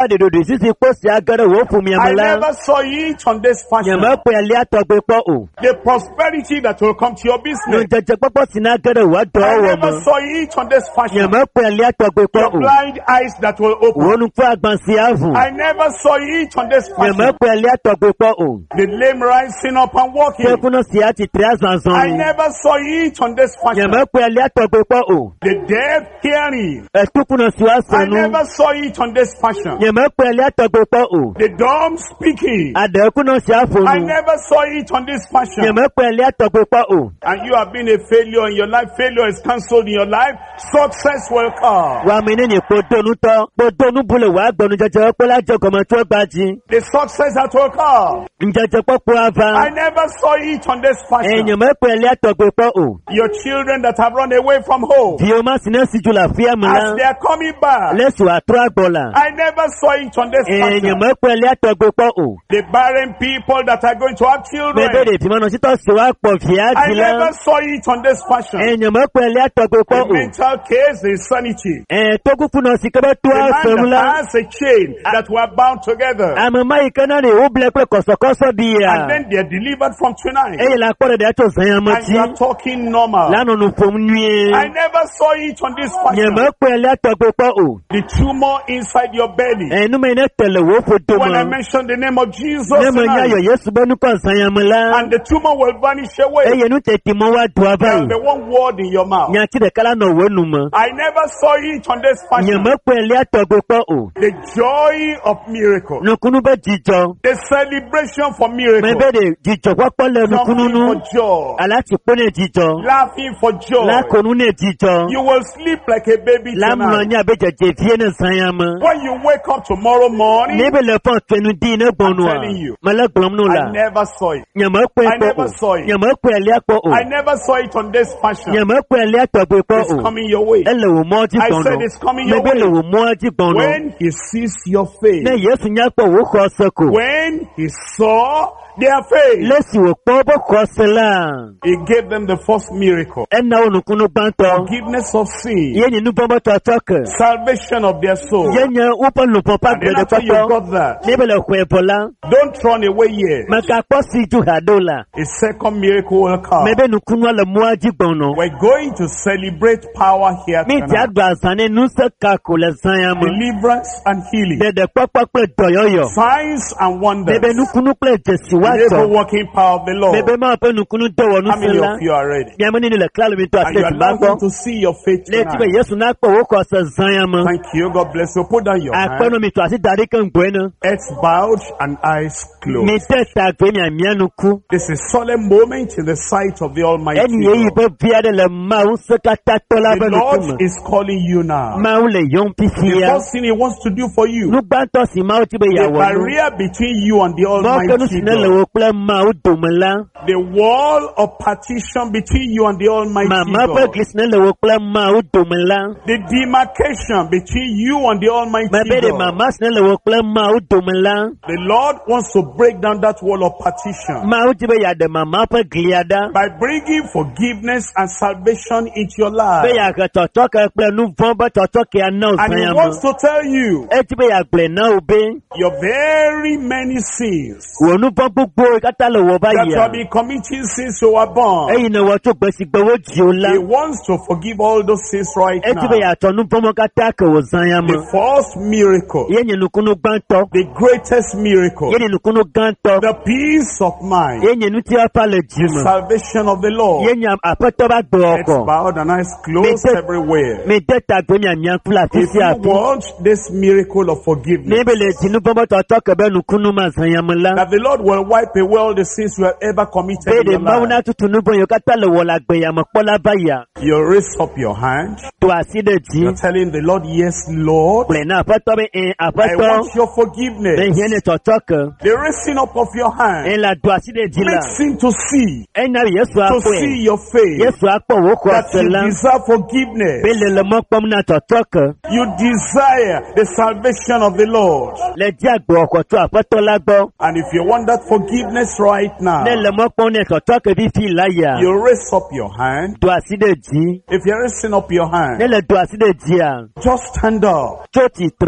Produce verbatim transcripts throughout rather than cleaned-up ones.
pa de do de sisi po si agara wo fu mi I amala. never saw it on this fashion. Nyama pe ali atogbe po o. The prosperity that will come to your No business. jeje popo si na agara wa do I wo never mo. saw it on this fashion. Nyama pe ali atogbe po Your o. blind eyes that will open. Wonu fu agban si avu. I never saw it on this Nyama fashion. pe ali atogbe po o. The lame rising up and walking. Pe kuno si ati tre azanzan I ni. never saw it on this fashion. Nyama pe ali atogbe po o. The deaf hearing. E tu kuno si wa I sanu. never saw it on this fashion. Nyama pe ali atogbe po o. The dumb speaking. Ade kuno si afonu. I never saw it on this fashion. Nyama pe ali atogbe po o. And you have been a failure in your life. Failure is cancelled in your life. Success will come. Wa mi ni ni ko donu to. Ko donu bule wa gbonu jeje pe la je komo to gbaji. The success that will come. Njeje popo I ava. never saw it on this fashion. Nyama pe ali atogbe po o. Your children that have run away from home. Di o ma sina si jula fi As amala. they are coming back. Lesu atro agbola. I never saw it on this fashion. Nyama pe ali atogbe po o. The barren people that are going to have Me children. be de ti mo no si to si wa po fi I ati never la. saw it on this fashion. Nyama pe ali atogbe po The o. mental case, the insanity. Eh to ku funo si ke be to The man that asemula. has a chain that were bound together. Amama ikana ni o ble pe kosokoso di And ya. then they are delivered from tonight. E la pore de to san And you are amati. talking normal. La no no fom I nwie. never saw it on this fashion. Nyama pe ali atogbe po o. The tumor inside your belly. Eh nu me ne tele wo foto When I mo. mention the name of Jesus Ne mo nya yo tonight, Yesu benu ko san amala. and the tumor will vanish away. E ye nu te ti mo wa do There'll abai. be one word in your mouth. Nya ti de kala no wo nu mo. I never saw it on this fashion. Nyama pe ali atogbe po o. The joy of miracle. No kunu be jijo. The celebration for Me miracle. be de jijo popo le nu kunu Jumping nu. for joy. Alati po ne jijo. Laughing for joy. La konu ne jijo. You will sleep like a baby La mo tonight. nya be jeje fie ne san ama. When you wake up tomorrow morning, Ne be le pon twenu di ne gbonu I'm a. telling you. Mala glom no I la. never saw it. Nyama pe I po never o. saw it. Nyama pe ali apo o. I never saw it on this fashion. Nyama pe ali atogbe po It's o. coming your way. Ele wo mo ji I gbonu. said it's coming Me your be le way. wo mo ji gbonu. When he sees your face, Ne Yesu nya po wo ko soko. when he saw their face, Lesi wo po bo ko sela. he gave them the first miracle. Ena onu kunu gbanto. Forgiveness of sin, Ye ni nu bombo to toke. salvation of their soul. Ye nya upo lu papa And then gbede after you pato. got that, Ne be le kwe bola. don't run away yet. Maka po si ju hadola. A second miracle will come. Me be nu kunu le mo ji gbonu. We're going to celebrate power here Mi ti tonight. agba sane nu se ka ko le san ya mo. Deliverance and healing. De de papa pe doyoyo. Signs and wonders. Bebe nu kunu pe Jesu wa The so. working power of the Lord. Bebe ma pe nu kunu do wonu How many sela. of you are ready? Ya mo ni le klalo mi to And you ase ti allow ba him gbo. to see your faith Le ti be tonight. Yesu na po wo ko se san ya mo. Thank you. God bless you. Put down your hand. Apenu mi to ase dari kan gbo ena. Heads bowed and eyes closed. Mi te ta gbe mi amianu ku. This is a solemn moment in the sight of the Almighty Eni ye God. be bia de le ma un se ka ta to la be The nu Lord kuma. is calling you now. Ma un le yon The pifia. first thing He wants to do for you, Nu gbanto si ma o ti be the ya wo nu. barrier between you and the Mo ke nu Almighty si ne le God, wo ple ma o do mo la. the wall of partition between you and the Almighty Mama pe God, glis ne le wo ple ma o do mo la. the demarcation between you and the Almighty Ma be de God. mama si ne le wo ple ma o do mo la. The Lord wants to break down that wall of partition Ma o ti be ya de mama pe gliada. by bringing forgiveness and salvation into your Be life. ya ke toto ke ple nu von be toto ke ana o And san He ya mo. wants to tell you E ti be ya gble na o be. your very many sins Wo nu bon gbogbo kata le wo ba that you ya. have been committing since you were born. E yin wo to gbe si gbe wo ji o la. He wants to forgive all those sins right E ti be now. ya to nu bon mo kata ke wo san ya mo. The first miracle, Ye yin nu kunu gbanto. the greatest miracle, Ye nu kunu ganto. the peace of mind, Ye yin nu ti afa le ji the mo. salvation of the Lord. Ye yin apeto ba gbo It's oko. bowed and eyes closed Me- everywhere. Me de ta gbe mi amian kula fi If si you api. want this miracle of forgiveness, Maybe le ti nu bon mo toto ke be nu kunu ma san ya mo la. that the Lord will wipe away all the sins you have ever committed Be in de your ma una life. tutu nu bon yo kata le wo la gbe ya mo pola ba ya. You raise up your hand. To asi de ji. You're telling the Lord, yes, Lord, Ple na apeto be en I apeto. want your Be forgiveness. hien ne toto ke. The raising up of your hand En la do asi de ji la. makes him to see, En na Yesu to apo see e. your face, Yesu apo wo ko that you sela. deserve forgiveness. Be le le mo pom na toto ke. You desire the salvation of the Lord. Le di agbo oko to apeto la gbo. And if you want that forgiveness right now, Ne le mo pom ne toto ke bi fi la ya. you raise up your hand. Do asi de ji. If you're raising up your Ne hand, le do asi de ji a. just stand up. Cho ti tre. That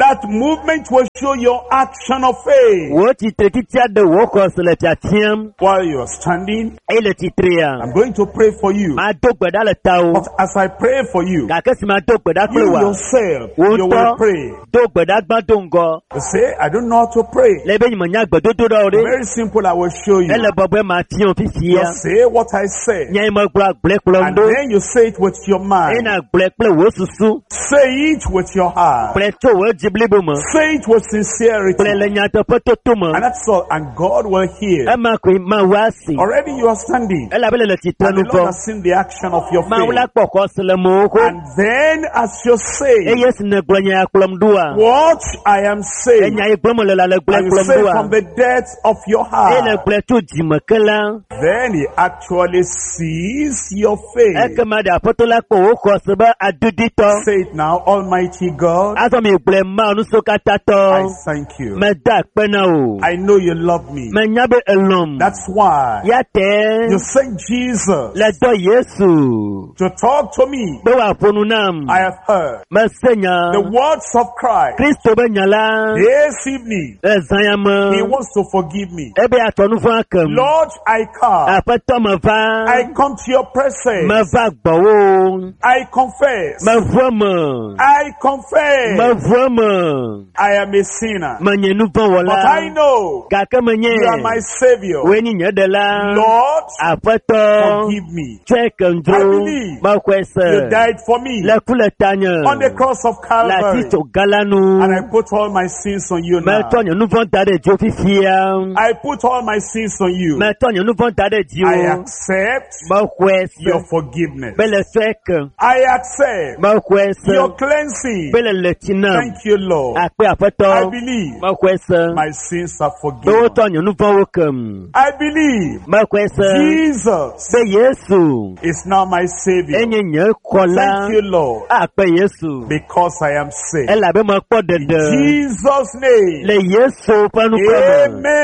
That movement will show your action of faith. Wo titre titia de wo ko sele tiatiam. While you are standing, E le titria. I'm going to pray for you. Ma do gbeda le tao. But as I pray for you, Ka kesi ma do gbeda you klewa. yourself, Wo you will to pray. do gbeda gba do ngo. You say, I don't know how to pray. Le be nyimo nya gbedo do do re. Very simple, I will show you. E le bobo ma ti on fifia. You say what I say. Nya mo gba gble And klondo. then you say it with your E mind. na gble ple wo susu. Say it with your heart. Ple to wo jiblibo mo. Say it with sincerity. Ple le nya to poto to mo. And that's all. And God will hear. E ma ko ma wasi. Already you are standing. E la be le titre And the nu Lord ko. has seen the action of your Ma wala faith. poko sele mo ko. And then as you E say, yes ne glonya klomdua. what I am E saying, nya e glomo le la le gle and you say klomdua. from the depths of your E le heart, gle to jimakela. then he actually sees your E faith. kema da potola ko wo ko sebe adudito. Say it now, Almighty God, Aso mi gle ma nu so kata I to. thank you. Me da pe na o. I know you love me. Me nya be elom. That's why Ya te. you sent Jesus Le do Yesu. to talk to me. Be wa fonu nam. I have heard Me senya. the words of Christ. Kristo be nyala. This evening, E zanyama. he wants to forgive me. E be atonu fun akam. Lord, I come. Apeto me va. I come to your presence. Me va gbowo. I confess. Me vuama. I confess. Me vuama. I am a sinner. Me nye nu von But I wala. know Kaka me nye. you are my Savior. We ni nye de la. Lord, Apeto. forgive me. Check and I draw. believe Ma kwese. You died for me Le kule tanya. on the cross of La Calvary. tito galanu. And I put all my sins on you Me now. tonyo nu von tade jo fifia. I put all my sins on you. Me tonyo nu von tade jo. I accept Ma kwese. your forgiveness. Bele swek. I accept Ma kwese. your cleansing. Bele letina. Thank you, Lord. Akpe I apeto. believe Ma kwese. my sins are Be wo forgiven. tonyo nu von wokem. I believe Ma kwese. Jesus Be Yesu. is now my Savior. Enye nye kola. Thank you, Lord, Akpe Yesu. because I am saved. Ela be ma kpo In dede. Jesus' name, Le Yesu panu kama.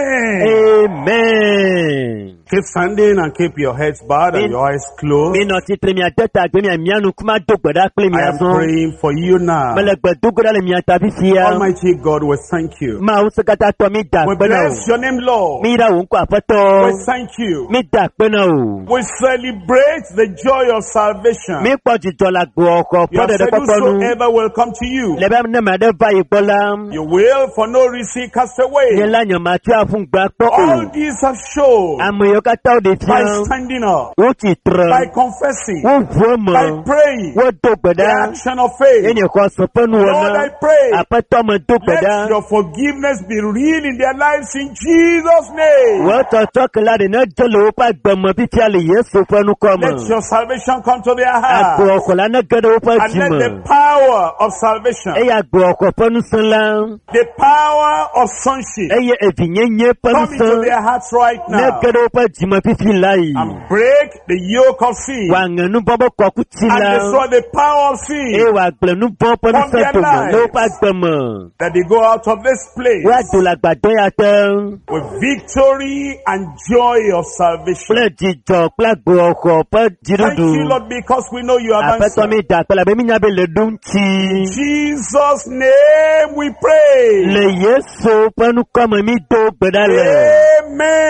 amen. Amen. Keep standing and keep your heads bowed and your eyes closed. Mi no titre mi ateta gbe mi amianu kuma do gbeda kle mi I am aso. praying for you now. Mele gbedu gbeda le mi atabi fia. Almighty God, we thank you. Ma o sekata to mi da We pe na bless o. your name, Lord. Mi ra o nko We apeto. thank you. Mi da pe na o. We celebrate the joy of salvation. Mi po jijo la gbo oko You po have de de said poponu. whosoever will come to you, Le be ne ma de va igbola. you will for no reason cast Ye away. la nyan ma tu afun gba po All o. these have shown Amoyo kata o de by fia. standing up, O titre. by confessing, O vo by mo. praying, Wo do the gbeda. action of faith. Eni ko so penu Lord, I ona. pray, Apeto mo do let gbeda. your forgiveness be real in their lives in Jesus' name. Wọ́n tọ́tọ́ kìlá rẹ̀ náà jọlọ ó pa gbọmọ fífi àlè Yéṣu fẹ́nu kọ́ Let mọ̀. your salvation come to their Àgbò heart. ọkọ̀ lánàá gẹ́dọ̀ ó pa And jì let mọ̀. the power of salvation, Ẹyẹ àgbò ọkọ̀ fẹ́nu sanlá. the power of sonship, Ẹyẹ èfìyẹ́nyẹ́ fẹ́nu come into san. their hearts right Náà now gẹ́dọ̀ ó pa jì mọ̀ fífi láyì. and break the yoke of sin Wà ngẹ̀nu bọ́bọ̀ kọ̀kú ti and la. destroy the power of Ẹ sin, wà gbẹ̀nu bọ́ pẹ́nu From their sẹ́tò mọ̀ ló lives. pa gbọmọ. that they go out of this place Wọ́n àdùn làgbàdo yà tán. with victory and joy of salvation. Pílẹ̀ jìjọ pílẹ̀ àgbò ọkọ̀ pẹ́ Thank jìrùdù. you, Lord, because we know you have Àfẹ́tọ́ mi answered. dà pẹ́lẹ̀ bẹ́ẹ̀ mi yàn bẹ́ẹ̀ lè dùn tì. In Jesus' name we pray. Le Yesu pẹ́nu kọ́mọ mi tó gbẹdálẹ̀.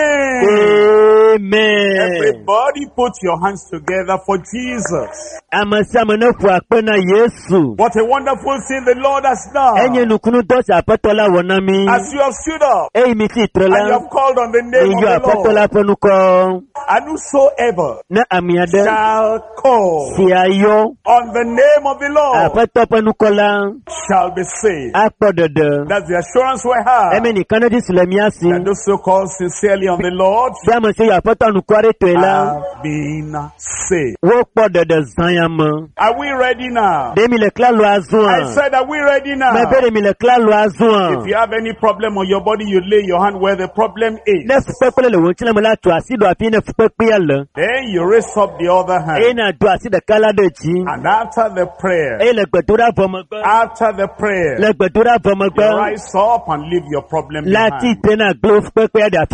Amen. Amen. Everybody put your hands together for Jesus. Amasi amana fu akpena Yesu. What a wonderful thing the Lord has Enye done. nukunu dɔsi apɛtɔla wɔnami. As you have stood up Eyi mi ti and you trela. have called on the name Eyi of the Lord, apɛtɔla fɛnukɔ. and whosoever Na amiade. shall call Si ayɔ. on the name of the Lord Apɛtɔ fɛnukɔla. shall be saved. Akpɔ dɛdɛ. That's the assurance we have. Ɛmi ni kanadi silamiasi. That those who call sincerely on the Lord Bí a ma se yọ apɛtɔ nukɔri to la. have been saved. Wo kpɔ dɛdɛ zanyama. Are we ready now? Demi le kila lo I azua. said, are we ready now? Mɛ bɛrɛ mi le kila lo azua. If you have any problem on your body, you lay your hand where the problem is. Ne fukpɛkpɛ le wo ŋuti le me la tu asi do afi ne fukpɛkpɛ ya le. Then you raise up the other Eye hand. na do asi ɖeka la ɖe dzi. And after the prayer, Eye le gbedoɖa vɔ megbe. after the prayer, Le gbedoɖa vɔ you megbe. rise up and leave your problem La behind. ti te na glo fukpɛkpɛ ya ɖe afi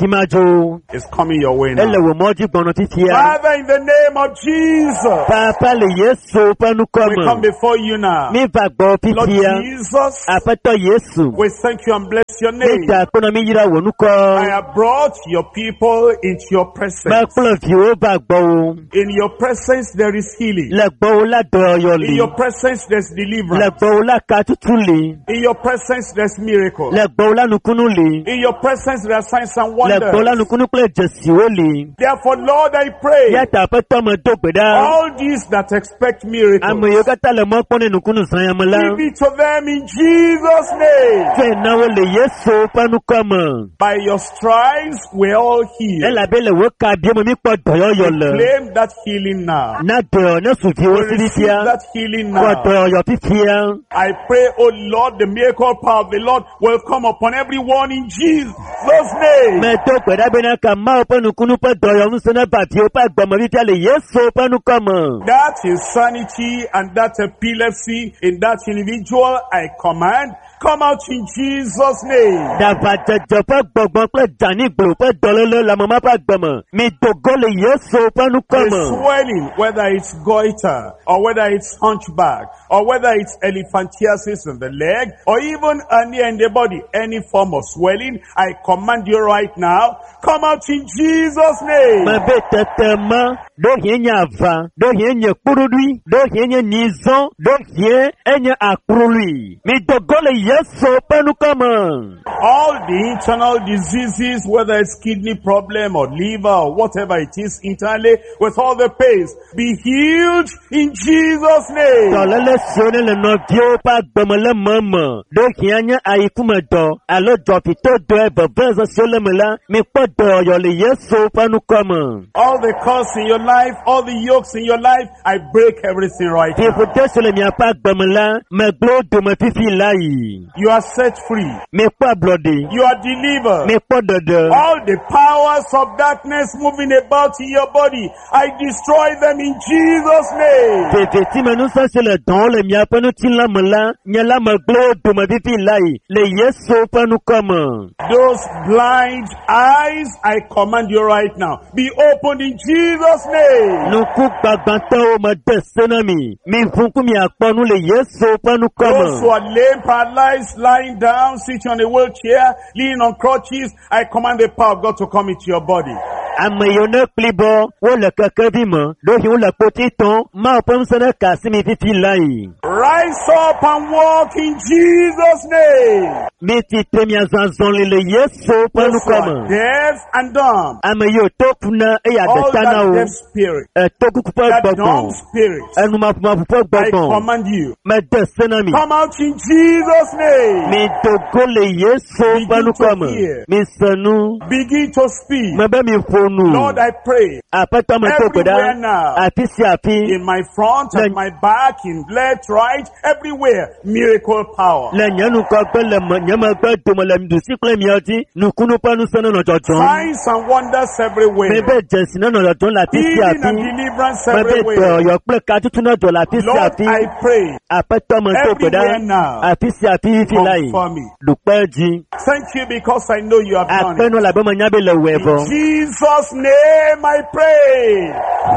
timajo. It's coming your way Elle now. wo moji gbono tifia. Father, in the name of Jesus, Papa le Yesu panu we come koma. before you now. Mi bagbo Lord pifia. Jesus, Apato Yesu. we thank you and bless your name. Mita kono mi yira wo I nuko. have brought your people into your presence. Baklo fi o bagbo. In your presence there is healing. Le gbo la do In yoli. your presence there's Le deliverance. gbo la katutuli. In your presence there's miracle. Le gbo la nukunuli. In your presence there are signs and Le gbo la wonders. nukunu ple jesiwoli. Therefore, Lord, I pray Yata apato mo dogbeda. all these that expect miracles, Amoyo kata le mo pone nukunu sanyamala. give it to them in Jesus' name. Fe nawo le Yesu panu koma. By your stripes we're all healed. Elle abele wo ka bi mo mi po doyo We yole. claim that healing now. Na do na su fi We wo receive sibifia. that healing Ko now. doyo pifia. I pray, oh Lord, the miracle power of the Lord will come upon everyone in Jesus' name. Me to gbeda bena ka ma o panu kunu po doyo nsona ba fi o pa gbomo bifia le Yesu panu koma. That insanity and that epilepsy in that individual, I command, come out in Jesus' name. Dava jẹjẹ pẹ gbọgbọn pẹ jani gbolo pẹ dọlọlọ la mama pẹ gbọmọ. Mi dogo le Yesu panu The koma. swelling, whether it's goiter or whether it's hunchback or whether it's elephantiasis in the leg or even anywhere in the body, any form of swelling, I command you right now, come out in Jesus' name. Ma be tete ma. Do hie nye ava. Do hie nye kurudui. Do hie nye nizon. Do hie enye akurului. Mi dogo le Yesu panu koma. All the internal diseases, whether it's kidney problem or liver or whatever it is internally, with all the pains, be healed in Jesus' name. Tọlẹlẹ sione le nọvio pa gbọmọ le mọmọ. Do hie nye ayikume dọ. Alo jọfi to do e bẹbẹ zan sio le me la. Mi kpọ dọyọ le Yesu panu koma. All the curse in your life, all the yokes in your life, I break everything right now. Fifude sole mi apa gbọmọ la. Me glo do me fifi layi. You are set free. Mi kpọ blọdi. You are delivered. Mi kpọ dọdọ. All the powers of darkness moving about in your body, I destroy them in Jesus' name. Tètè tí me nu sọ se le dán le mi apẹnu ti la me la. Nye la me glo do me fifi layi. Le Yesu panu koma. Those blind eyes, I command you right now, be opened in Jesus' name. Nuku gbagbantọ o me de sena mi. Mi funku mi akpọnu le Yesu panu Those who koma. are lame, paralyzed, lying down, sitting on a wheelchair, leaning on crutches, I command the power of God to come into your body. Ame yo ne kpli bɔ, wo le keke vi me. Do hi wo le kpoti tɔn. Ma ƒe ŋusẽ ne ka si mi fifi layi. Rise up and walk in Jesus' name. Mi titre mi azɔ azɔli le Yesu ƒe Those who are nukɔme. deaf and dumb, Ame yiwo to kuna eya all ɖeka na that wo. deaf spirit, Eto kuku ƒe that dumb gbɔgbɔ. spirit, Enumaƒomaƒo ƒe I gbɔgbɔ. command you, Me de se na mi. come out in Jesus' name. Mi dogo le Yesu ƒe Begin to nukɔme. hear. Mi se nu. Begin to speak. Me be mi ƒo nu. Lord, I pray Aƒetɔ me to gbe everywhere ɖa. now, Afi sia afi. in my front, at my back, in left, right, everywhere, miracle power. Le nye nukɔgbe le me nye megbe dome le nuɖusi kple miawo dzi. Nukunu ƒe ŋusẽ ne nɔ dzɔdzɔm. Signs and wonders everywhere. Me be dzesi ne nɔ dzɔdzɔm le afi sia Healing and afi. deliverance Me be everywhere. dɔyɔ kple katutu ne dzɔ le afi sia Lord, afi. I pray Aƒetɔ me to gbe everywhere ɖa. now. Afi sia afi fifi la yi. Come for me. Ɖukpe dzi. Thank you because I know you have done it. Aƒenɔ labe menya be le wɔe In vɔ. Jesus' name I pray.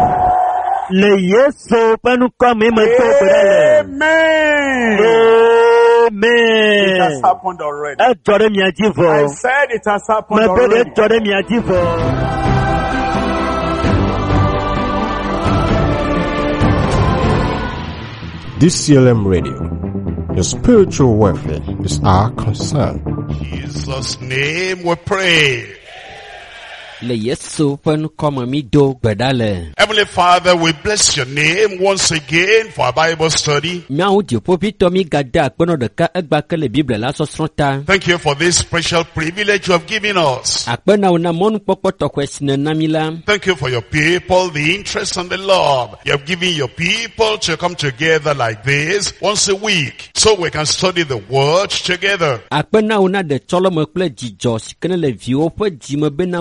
Le Yesu ƒe nukɔme me to gbe ɖa le. Amen. It has Amen. happened already. Edzɔ ɖe mia dzi I vɔ. said it has happened Me be ɖe already. edzɔ ɖe mia dzi vɔ. D C L M Radio. Your spiritual welfare is our concern. In Jesus' name we pray. Le Yesu ƒe nukɔme mi do gbe ɖa le. Heavenly Father, we bless your name once again for our Bible study. Míawo dziƒoƒitɔ mi gade akpenɔ ɖeka egba ke le Bible la sɔsrɔ̃ ta. Thank you for this special privilege you have given us. Akpenawo na mɔnukpɔkpɔ tɔxɛ si nèna mi la. Thank you for your people, the interest and the love you have given your people to come together like this once a week so we can study the word together. Akpenawo na ɖe tsɔlɔme kple dzidzɔ si ke ne le viwo ƒe dzime bena wote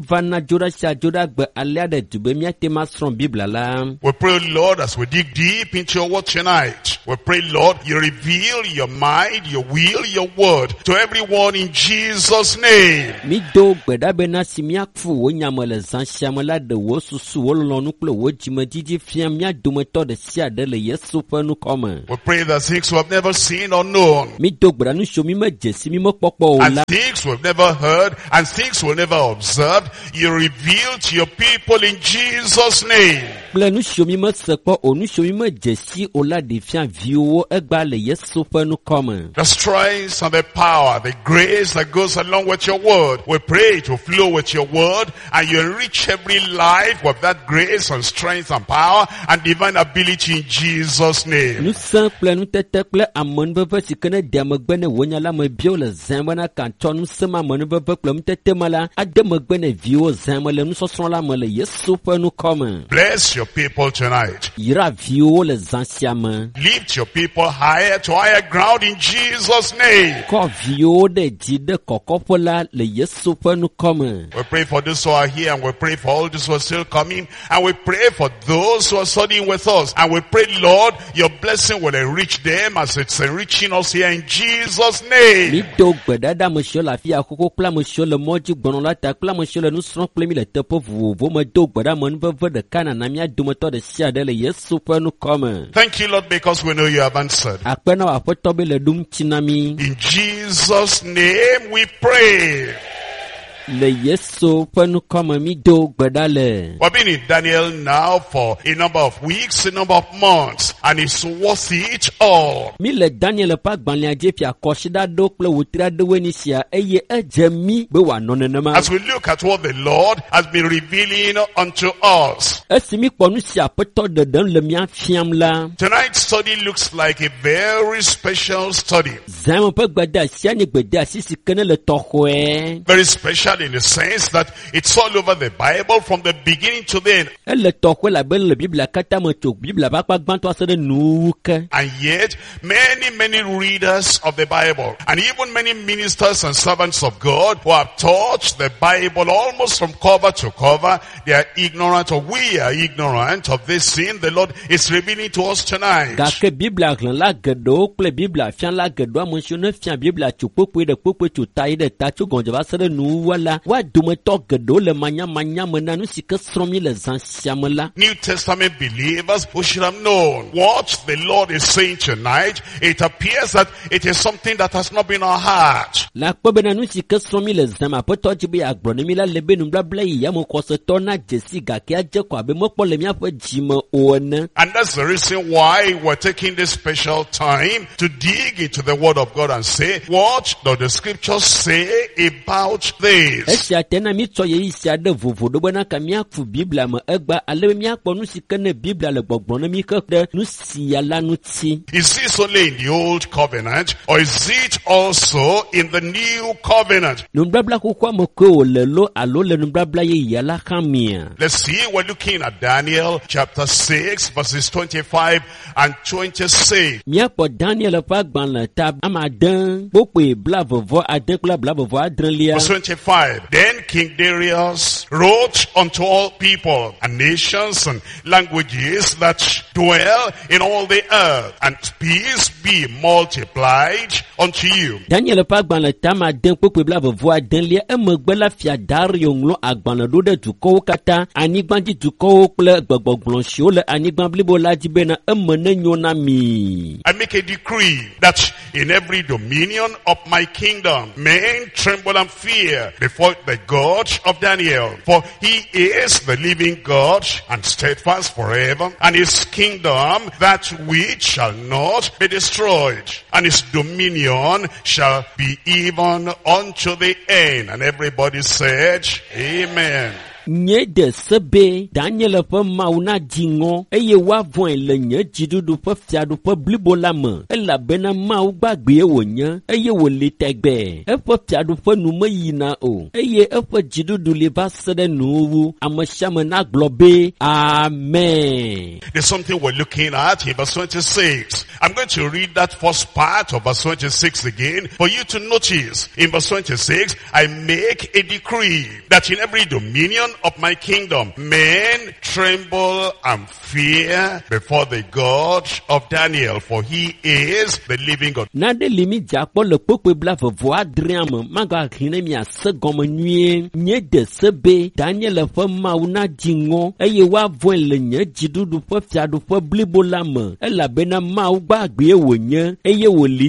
va na dzoɖa sia dzoɖa gbe alea ɖe du be míate ma srɔ̃ Biblia la. We pray, Lord, as we dig deep into your word tonight, we pray, Lord, you reveal your mind, your will, your word to everyone in Jesus' name. Mi do gbe ɖa be na si míaku wo nyame le zã sia me la ɖe wo susu wo lɔlɔ̃nu kple wo dzimedzidzi fia mía dometɔ ɖe sia ɖe le Yesu ƒe nukɔme. We pray that things we have never seen or known, Mi do gbe ɖa nu siwo mi me dze si mi me kpɔkpɔ o and la. things we've never heard, and things we've never observed, you reveal to your people in Jesus' name. Kple nu siwo mi me se kpɔ o nu siwo mi me dze si o la ɖe fia viwo egba le Yesu ƒe nukɔme. The strength and the power, the grace that goes along with your word. We pray to flow with your word, and you enrich every life with that grace and strength and power and divine ability in Jesus' name. Nu sẽ kple nutete kple amenuveve si ke ne ɖea megbe ne wo nyala me biwo le zã be na katsɔ nu sẽ ma amenuveve kple nutete me la ade megbe ne viwo zã me le nusɔsrɔ̃ la me le Yesu ƒe nukɔme. Bless your people tonight. Yra viwo le zã sia me. Lift your people higher to higher ground in Jesus' name. Kɔ viwo ɖe dzi ɖe kɔkɔƒe la le Yesu ƒe nukɔme. We pray for those who are here, and we pray for all those who are still coming, and we pray for those who are studying with us, and we pray, Lord, your blessing will enrich them as it's enriching us here in Jesus' name. Mi do gbe ɖa ɖe ame siwo le afi ya koko kple ame siwo le mɔ dzi gbɔnɔ la ta kple ame siwo le nusrɔ̃ kple mi le teƒe vovovo me do gbe ɖa amenuveve ɖeka nana mía dometɔ ɖe sia ɖe le Yesu ƒe nukɔme. Thank you, Lord, because we know you have answered. Akpe na wò Aƒetɔ be le ɖom tsi na mi. In Jesus' name we pray. Le Yesu ƒe nukɔme mi do gbe ɖa le. We've been in Daniel now for a number of weeks, a number of months, and it's worth it all. Mi le Daniel ƒe agbalẽa dzi fia kɔsiɖaɖo kple wotri aɖewoe ni sia eye edze mi be wòanɔ nenema. As we look at what the Lord has been revealing unto us. Esi mi kpɔ nu si Aƒetɔ ɖeɖem le mía fiam la. Tonight's study looks like a very special study. Zã me ƒe gbedeasi nye gbedeasi si ke ne le tɔxɔe. Very special in the sense that it's all over the Bible from the beginning to the end. Ele tɔxɔe labene le Biblia katã me tso Biblia ƒe akpa gbãtɔ se ɖe nuwu ke. And yet, many, many readers of the Bible, and even many ministers and servants of God who have taught the Bible almost from cover to cover, they are ignorant, or we are ignorant of this sin the Lord is revealing to us tonight. Gake Biblia hlẽ la geɖewo kple Biblia fia la geɖewo ame siwo ne fia Biblia tso kpokpoe ɖe kpokpoe tso ta yi ɖe ta tso gɔdze va se ɖe nuwua la, wa dometɔ geɖewo le manyamanya me na nu si ke srɔ̃ mi le zã sia me la. New Testament believers who should have known what the Lord is saying tonight, it appears that it is something that has not been our heart. La kpɔ be na nu si ke srɔ̃ mi le zã me Aƒetɔ dzi be yeagblɔ ne mi la le be nubabla yi ya me xɔsetɔ na dzesi gake adze kɔ abe mekpɔ le míaƒe dzime o ene. And that's the reason why we're taking this special time to dig into the Word of God and say, what does the Scriptures say about this? Esia te na mi tsɔ yeyi sia ɖe vovo ɖo bena ka míaku Biblia me egba ale be míakpɔ nu si ke ne Biblia le gbɔgblɔ ne mi ke ɖe nu sia la ŋuti. Is this only in the Old Covenant, or is it also in the New Covenant? Nubabla xoxoa me koe wòle lo alo le nubabla yeyea la hã mia. Let's see, we're looking at Daniel chapter six, verses twenty-five and twenty-six. Míakpɔ Daniel ƒe agbalẽ ta ame ade kpokpoe blavevɔ ade kple blavevɔ adrelia. Verse twenty-five. Then King Darius wrote unto all people and nations and languages that dwell in all the earth, and peace be multiplied unto you. Daniel ƒe agbalẽ ta ame ade kpokpoe blavevɔ adelia emegbe la fia Dario ŋlɔ agbalẽ ɖo ɖe dukɔwo katã, anyigbadzi dukɔwo kple gbegbɔgblɔ siwo le anyigba blibo la dzi bena eme ne nyo na mi. I make a decree that in every dominion of my kingdom men tremble and fear before the God of Daniel, for he is the living God and steadfast forever, and his kingdom that which shall not be destroyed, and his dominion shall be even unto the end. And everybody said, Amen. nye de sebe Daniel ƒe Mawu na dziŋɔ eye woavɔ̃e le nye dziɖuɖu ƒe fiaɖuƒe blibo la me elabena Mawu gbagbe wònye eye wòli tegbe eƒe fiaɖuƒe nu meyina o eye eƒe dziɖuɖu li va se ɖe nuwuwu ame sia ame na gblɔ be amen. There's something we're looking at in verse twenty-six. I'm going to read that first part of verse twenty-six again for you to notice. In verse twenty-six, I make a decree that in every dominion of my kingdom, men tremble and fear before the God of Daniel, for he is the living God. Nade limi jakpo le kpokpe bla vovo adriame maga hine mi ase gɔme nyuie nye de sebe Daniel ƒe Mawu na dziŋɔ eye woavɔ̃e le nye dziɖuɖu ƒe fiaɖuƒe blibo la me elabena Mawu gbagbe wònye eye wòli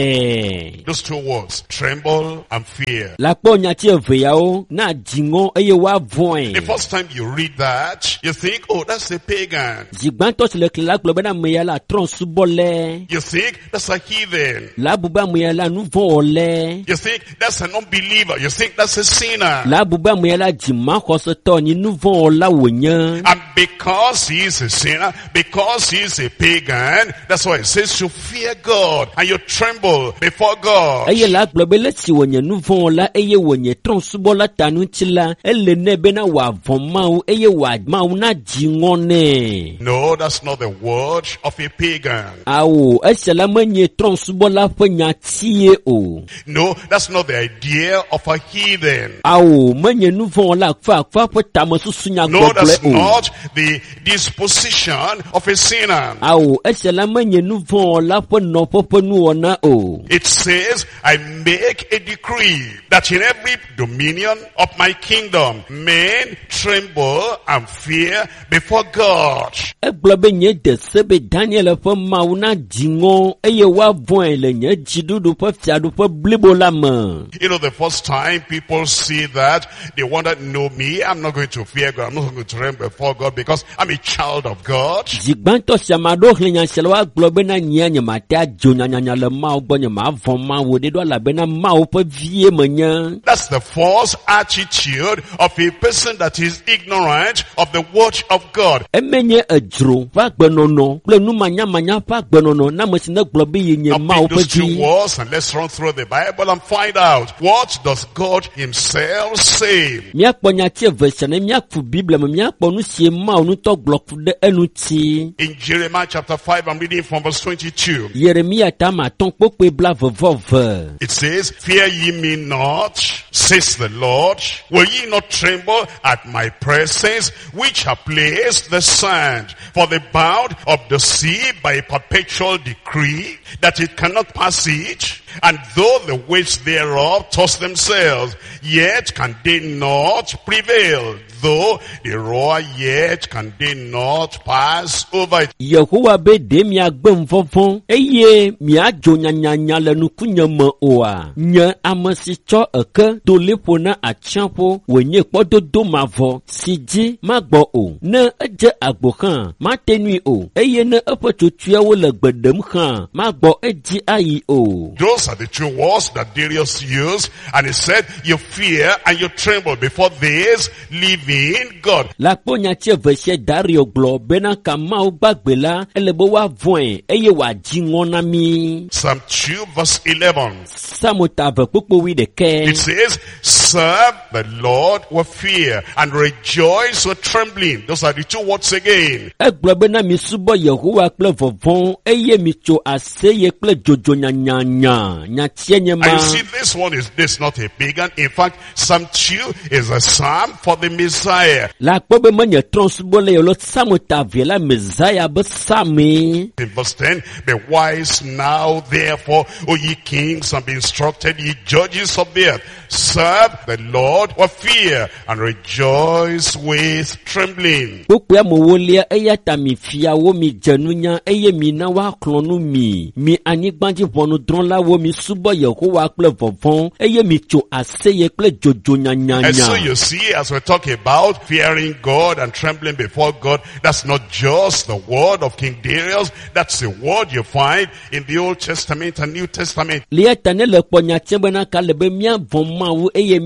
tegbe. Those two words, tremble and fear. La kpɔ nyatsi eveawo na dziŋɔ eye woavɔ̃e. The first time you read that, you think, oh, that's a pagan. Zigbãtɔ si le kle la gblɔ bena ame ya la trɔ subɔ lɛ. You think that's a heathen. La bu be ame ya la nu vɔ̃ wɔ lɛ. You think that's an unbeliever. You think that's a sinner. La bu be ame ya la dzimaxɔsetɔ nyi nu vɔ̃ wɔla wònye. And because he is a sinner, because he is a pagan, that's why it says you fear God and you tremble before God. Eye la gblɔ be le si wònye nu vɔ̃ wɔla eye wònye trɔ subɔ la ta ŋuti la ele ne bena wòavɔ̃ Mawu eye wòa Mawu na dziŋɔ nɛ. No, that's not the word of a pagan. Awo esia la menye trɔ subɔ la ƒe nyatie o. No, that's not the idea of a heathen. Awo menye nu vɔ̃ wɔla akfa akfa ƒe tamesusu No, that's nyagbɔgblɔe o. not the disposition of a sinner. Awo esia la menye nu vɔ̃ wɔla ƒe nɔƒe ƒe nuwɔna o. It says, I make a decree that in every dominion of my kingdom, men tremble and fear before God. Egblɔ be nye de se be Daniel ƒe Mawu na dziŋɔ eye woavɔ̃e le nye dziɖuɖu ƒe fiaɖuƒe blibo la me. You know, the first time people see that, they wonder, no, me, I'm not going to fear God. I'm not going to tremble before God because I'm a child of God. Zigbãtɔ sia ma ɖo hlẽ nya sia le woagblɔ bena nyea nye mate adzo nyanyanya le Mawu gbɔ nye mavɔ̃ Mawu ɖe ɖo elabena Mawu ƒe vie menye. That's the false attitude of a person that is ignorant of the word of God. Emenye edzro ƒe agbenɔnɔ kple numanyamanya ƒe agbenɔnɔ na ame si ne gblɔ be ye nye Now Mawu pick those ƒe two vi. words and let's run through the Bible and find out, what does God himself say? Míakpɔ nyatsi eve sia ne míaku Biblia me míakpɔ nu si Mawu nutɔ gblɔ ɖe eŋuti. In Jeremiah chapter five, I'm reading from verse twenty-two. Yeremia tama atɔ̃ kpokpe bla vevɔve. It says, fear ye me not, says the Lord. Will ye not tremble at my presence, which have placed the sand for the bound of the sea by a perpetual decree, that it cannot pass it? And though the waves thereof toss themselves, yet can they not prevail. Though they roar, yet can they not pass over it. Yehowa be de miagbe vɔvɔ eye miadzo nyanyanya le nukunye me oa. Nye ame si tsɔ eke do liƒo na atsiaƒo wònye kpɔdodo mavɔ si dzi magbɔ o. Ne edze agbo hã mate nui o eye ne eƒe tsotsoeawo le gbe ɖem hã magbɔ edzi ayi o. Those are the two words that Darius used, and he said, you fear and you tremble before this living God. La kpɔ nyatsi eve sia Dario gblɔ bena ka Mawu gbagbe la ele be woavɔ̃e eye wòadzi ŋɔ na mi. Psalm two verse eleven. Samota ave kpokpo wi ɖeke. It says, serve the Lord with fear and rejoice with trembling. Those are the two words again. Egblɔ bena misubɔ Yehowa kple vɔvɔ̃ eye mitso aseye kple dzodzo nyanyanya. Nyatsie nye ma. And you see, this one is this not a pagan. In fact, Psalm two is a psalm for the Messiah. La kpɔ be menye trɔ subɔ le yelo Samota ave la Messiah be sami. In verse ten, be wise now, therefore, O ye kings, and be instructed, ye judges of the earth. Serve the Lord with fear and rejoice with trembling. Kpokpoa me wolia eya ta mi fiawo mi dzenunya eye mi na woaklɔ nu mi. Mi anyigbadzi ʋɔnudrɔ̃lawo mi subɔ Yehowa kple vɔvɔ̃ eye mi tso aseye kple dzodzo And so nyanyanya. you see, as we talk about fearing God and trembling before God, that's not just the word of King Darius. That's the word you find in the Old Testament and New Testament. Lia ta ne le kpɔ nyatse bena ka le be míavɔ̃ Mawu eye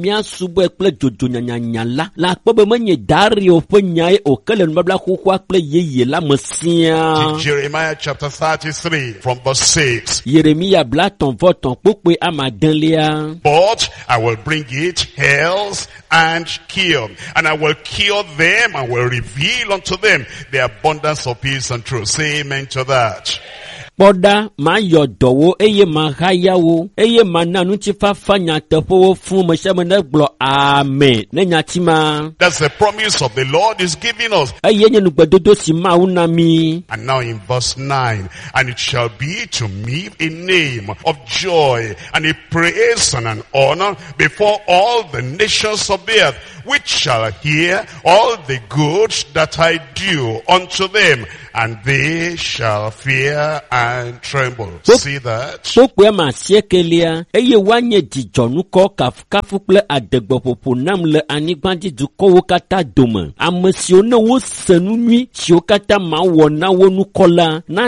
mia subwe kple jojo nyanyanya la la kpɔ be menye Dario ƒe nyae o ke le nubabla xoxoa kple yeye la me sia. Jeremiah chapter thirty-three from verse six. Yeremia bla tɔn vɔ tɔn kpokpe amadelia. But I will bring it health and cure, and I will cure them and will reveal unto them the abundance of peace and truth. Say amen to that. Kpɔɖa ma yɔ dɔwo eye ma ha yawo eye ma na ŋutifafa nyateƒewo fún mesiame ne gblɔ amen ne nyati ma. That's the promise of the Lord is giving us. Eye nye nugbedodo si Mawu na mi. And now in verse nine, and it shall be to me a name of joy and a praise and an honor before all the nations of the earth, which shall hear all the good that I do unto them, and they shall fear and tremble. See that? Kpokpe ma siekelia eye wanye dzidzɔnukɔ kafukafu kple adegbeƒoƒo nam le anyigbadzidu dukɔwo katã dome. Ame siwo ne wose nu nyui siwo katã ma wɔ na wo nukɔla na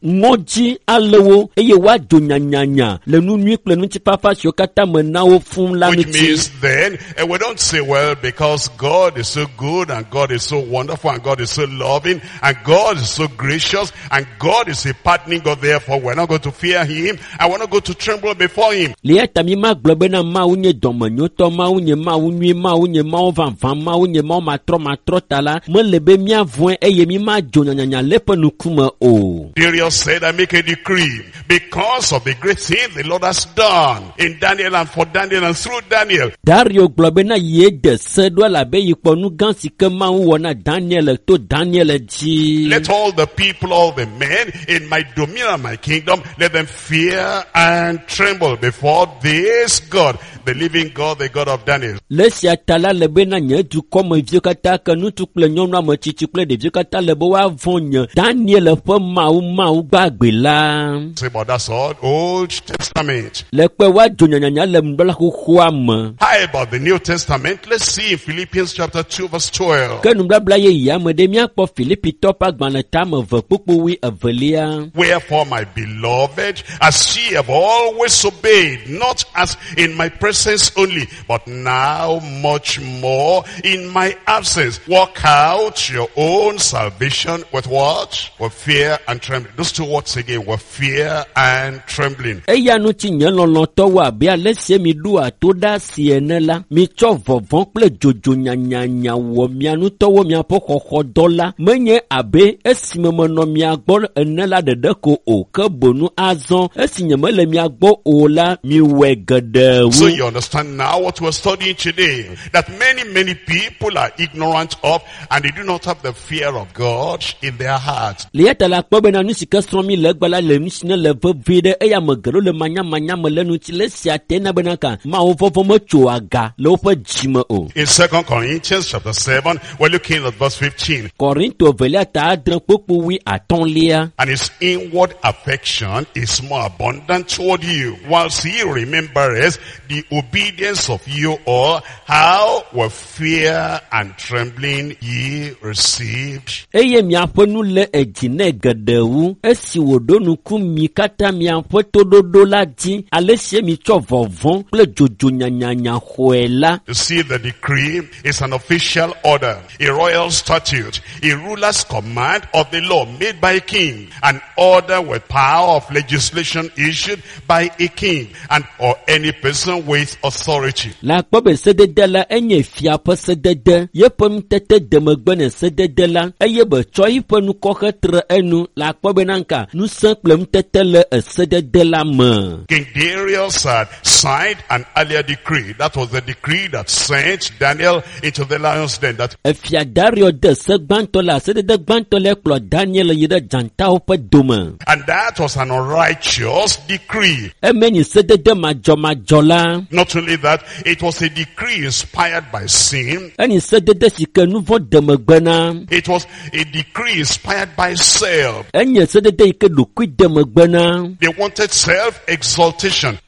ŋɔdzi ale wo eye woadzo nyanyanya le nu nyui kple ŋutifafa siwo katã me na wo fún la Which ŋuti. means then, and we don't say, well, because God is so good and God is so wonderful and God is so loving and God is so gracious and God is a pardoning God, therefore we're not going to fear him and we're not going to tremble before him. Lieta mi ma gblɔ bena Mawu nye dɔmenyotɔ, Mawu nye Mawu nyui, Mawu nye Mawu vavã, Mawu nye Mawu matrɔ matrɔ ta la, mele be miavɔe eye mi ma dzo nyanyanya le eƒe nukume o. Darius said, I make a decree because of the great thing the Lord has done in Daniel and for Daniel and through Daniel. Dario gblɔ bena ye de se ɖo elabe yi kpɔ nu gã si ke Mawu wɔ na Daniel to Daniel dzi. Let all the people, all the men in my dominion and my kingdom, let them fear and tremble before this God, the living God, the God of Daniel. Le sia ta la le bena nye dukɔ me viwo katã ke ŋutsu kple nyɔnu ame tsitsi kple ɖeviwo katã le be woavɔ̃ nye Daniel ƒe Mawu Mawu gbagbe la. Say, but that's all Old Testament. Le kpe woadzo nyanyanya le nubabla xoxoa me. How about the New Testament? Let's see in Philippians chapter two verse twelve. Ke nubabla yeye ame ɖe míakpɔ Filipitɔ ƒe agbalẽ tame ve kpokpowi evelia. Wherefore, my beloved, as ye have always obeyed, not as in my presence only, but now much more in my absence, work out your own salvation with what? With fear and trembling. Those two words again, with fear and trembling. Eya ŋuti nye lɔlɔ̃tɔwo abe ale sie mi ɖo ato ɖa si ene la, mitsɔ vɔvɔ̃ kple dzodzo nyanyanya wɔ mia ŋutɔwo miaƒe xɔxɔdɔ la, menye abe esime menɔ mia gbɔ ene la ɖeɖe ko o, ke bonu azɔ esi nye mele mia gbɔ o la, miwɔe geɖewo. So you understand now what we're studying today, that many, many people are ignorant of and they do not have the fear of God in their heart. Lieta la kpɔ bena nu si ke srɔ̃ mi le egbe la le nu si ne le vevi ɖe eye ame geɖewo le manyamanya me le ŋuti le sia te na bena ka Mawu vɔvɔ metso aga le woƒe dzime o. In Second Corinthians chapter seven, we're looking at verse fifteen. Korinto velia ta adre kpokpowi atɔ̃lia. And his inward affection is more abundant toward you, whilst he remembers the obedience of you all, how with fear and trembling ye received. Eye miaƒe nu le edzi ne geɖewu esi wòɖo nuku mi katã miaƒe toɖoɖo la dzi ale sie mitsɔ vɔvɔ̃ kple dzodzo nyanyanya xɔe la. You see, the decree is an official order, a royal statute, a ruler's command of the law made by a king, an order with power of legislation issued by a king and or any person with authority. La kpɔ be sedede la enye fia ƒe sedede, yeƒe nutete de megbe ne sedede la eye be tsɔ yiƒe nukɔ hetre enu. La kpɔ be nanka nusẽ kple nutete le esedede la me. King Darius had signed an earlier decree. That was the decree that sent Daniel into the lion's den. That Efia Dario de se gbãtɔ la sedede gbãtɔ le kplɔ Daniel yi ɖe dzãtawo ƒe dome. and that was an unrighteous decree. Emenyi sedede madzɔmadzɔ la. Not only that, it was a decree inspired by sin. Enyi sedede si ke nu vɔ̃ de megbe na. It was a decree inspired by self. Enye sedede yi ke ɖokui de megbe na. They wanted self-exaltation.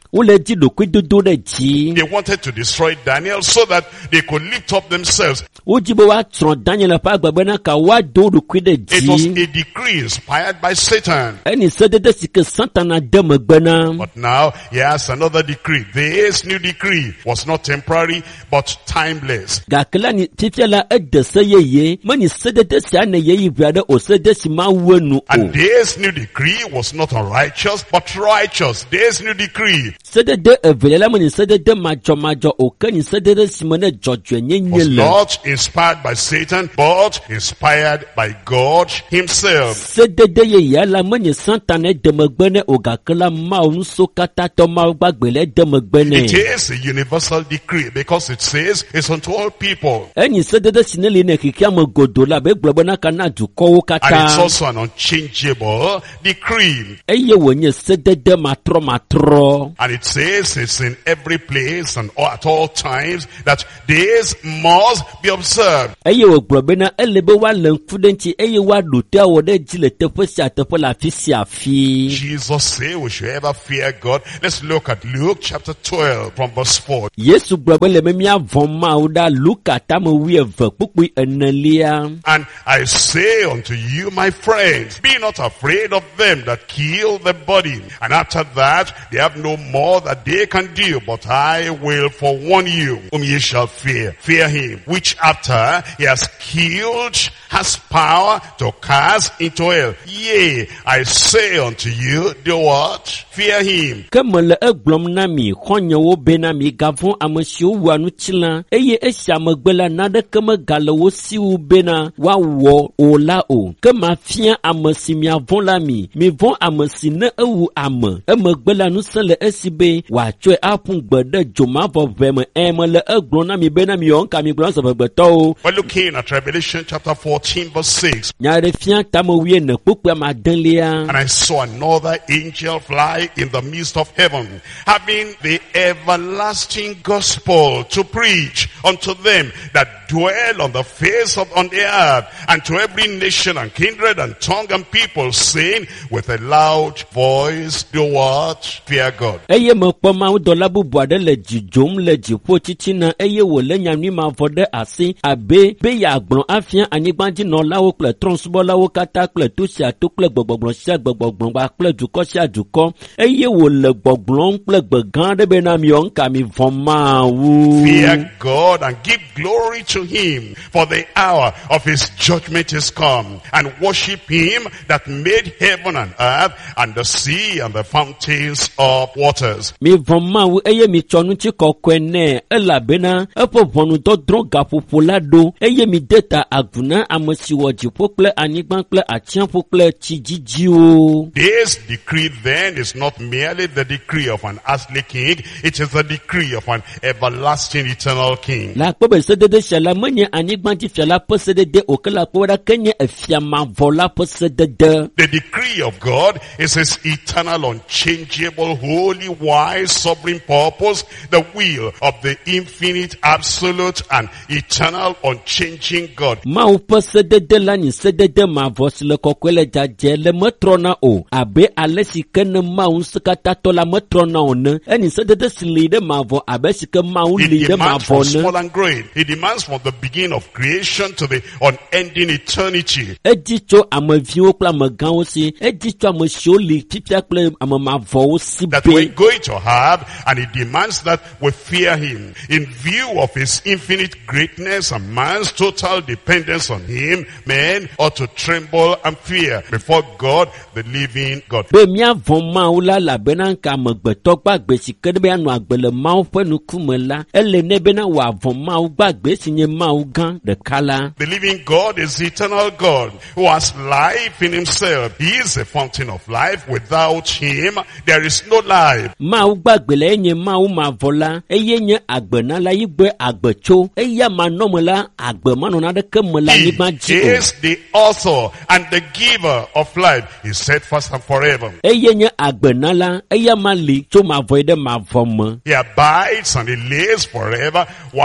wole dzi ɖokui dodo ɖe dzi. They wanted to destroy Daniel so that they could lift up themselves. Wodzi be woatsrɔ̃ Daniel ƒe agbagbe na ka woado ɖokui ɖe It was dzi. a decree inspired by Satan. Eni sedede si ke Satana de megbe na. But now he has another decree. This new decree was not temporary but timeless. Gake la ni fifia la ede se yeye, meni sedede sia ne yeyi ʋia ɖe o sedede si ma wu nu o. And this new decree was not unrighteous but righteous. This new decree Sedede evelia la meni sedede madzɔmadzɔ o ke ni sedede si me ne dzɔdzɔe nye nye was le. not inspired by Satan but inspired by God himself. Sedede yeyea la menye Satana de megbe ne o gake la Mawu nuso katã tɔ Mawu gbagbe le de megbe ne. It is a universal decree because it says it's unto all people. Enyi sedede si ne li ne xixia me godo la be gblɔ be na ka na dukɔwo And it's katã. also an unchangeable decree. Eye wònye sedede matrɔ matrɔ. And it says it's in every place and at all times that this must be observed. Eye wògblɔ be na ele be woale ŋku ɖe ŋuti eye woaɖo te awɔ ɖe dzi le teƒe sia teƒe le afi sia afi. Jesus said we should ever fear God. Let's look at Luke chapter twelve from verse four. Yesu gblɔ be le be míavɔ̃ Mawu ɖa Luka tame wuieve kpukpui enelia. And I say unto you, my friends, be not afraid of them that kill the body. And after that, they have no more that they can do. But I will forewarn you, whom ye shall fear. Fear him, which after he has killed, has power to cast into hell. Yea, I say unto you, do what? Fear him. Ke mele egblɔm na mi, xɔnyewo be na mi gavɔ̃ ame siwo wɔa nutsila, eye esia megbe la naɖeke megale wo siwo bena woawɔ o la o. Ke mafia ame si miavɔ̃ la mi, mivɔ̃ ame si ne ewu ame. Emegbe la ŋusẽ le esi be wòatsɔe aƒu gbe ɖe dzomavɔʋe me. Ẽ mele egblɔm na mi bena miwɔ ŋka mi gblɔ sɔvegbetɔwo. We're looking at Revelation chapter fourteen verse six. Nya ɖe fia tame wuiene kpukpua madelia. And I saw another angel fly in the midst of heaven, having the everlasting gospel to preach unto them that dwell on the face of on the earth, and to every nation and kindred and tongue and people, saying with a loud voice, do what? Fear God. Eye mekpɔ mawudɔla bubu aɖe le dzidzom le dziƒo titina eye wòle nyanyui mavɔ ɖe asi abe be yeagblɔ afia anyigbadzinɔlawo kple trɔ̃subɔlawo katã kple to sia to kple gbɔgbɔgblɔ sia gbɔgbɔgblɔ kple dukɔ sia dukɔ eye wòle gbɔgblɔm kple gbe gã aɖe bena miwɔ ŋka mi vɔ̃ Mawu. Fear God and give glory to him, for the hour of his judgment is come, and worship him that made heaven and earth and the sea and the fountains of waters. Mi vɔ̃ Mawu eye mi tsɔ ŋuti kɔkɔe nɛ elabena eƒe ʋɔnudɔdrɔ̃ gaƒoƒo la ɖo eye mi de ta agu na ame si wɔ dziƒo kple anyigba kple atsiaƒu kple tsi dzidziwo. This decree then is not merely the decree of an earthly king, it is the decree of an everlasting eternal king. La kpɔ be sedede sia la menye anyigbadzifia la ƒe sedede o ke la kpɔ ɖa ke nye efia mavɔ la ƒe sedede. The decree of God is his eternal, unchangeable, holy, wise, sovereign purpose, the will of the infinite, absolute, and eternal, unchanging God. Mawu ƒe sedede la nye sedede mavɔ si le kɔkɔe le dzadze le metrɔna o abe ale si ke ne Mawu ŋusẽ katã tɔ la metrɔna o ne. Enye sedede si li ɖe mavɔ abe si ke Mawu It li ɖe demands from mavɔ small ne. and great. It demands from the beginning of creation to the unending eternity. Edi tso ameviwo kple amegãwo si, edi tso ame siwo li fifia kple ame mavɔwo si That we're be. going to have, and it demands that we fear him in view of his infinite greatness and man's total dependence on him. Men ought to tremble and fear before God, the living God. Be míavɔ̃ Mawu la elabena ŋka amegbetɔ gbagbe si ke ne be anɔ agbe le Mawu ƒe ŋkume la, ele ne bena wòavɔ̃ Mawu gbagbe si nye Mawu gã ɖeka la. The living God is the eternal God who has life in himself. He is a fountain of life. Without him, there is no life. Mawu gbagbe la enye Mawu mavɔ la, eye nye agbenala yi gbe agbetso, eya manɔme la agbe manɔna ɖeke me le He anyigba dzi o. is the author and the giver of life. He is steadfast and forever. Eye nye agbenala, eya ma li tso mavɔ yi ɖe mavɔ me. He abides and he lives forever, while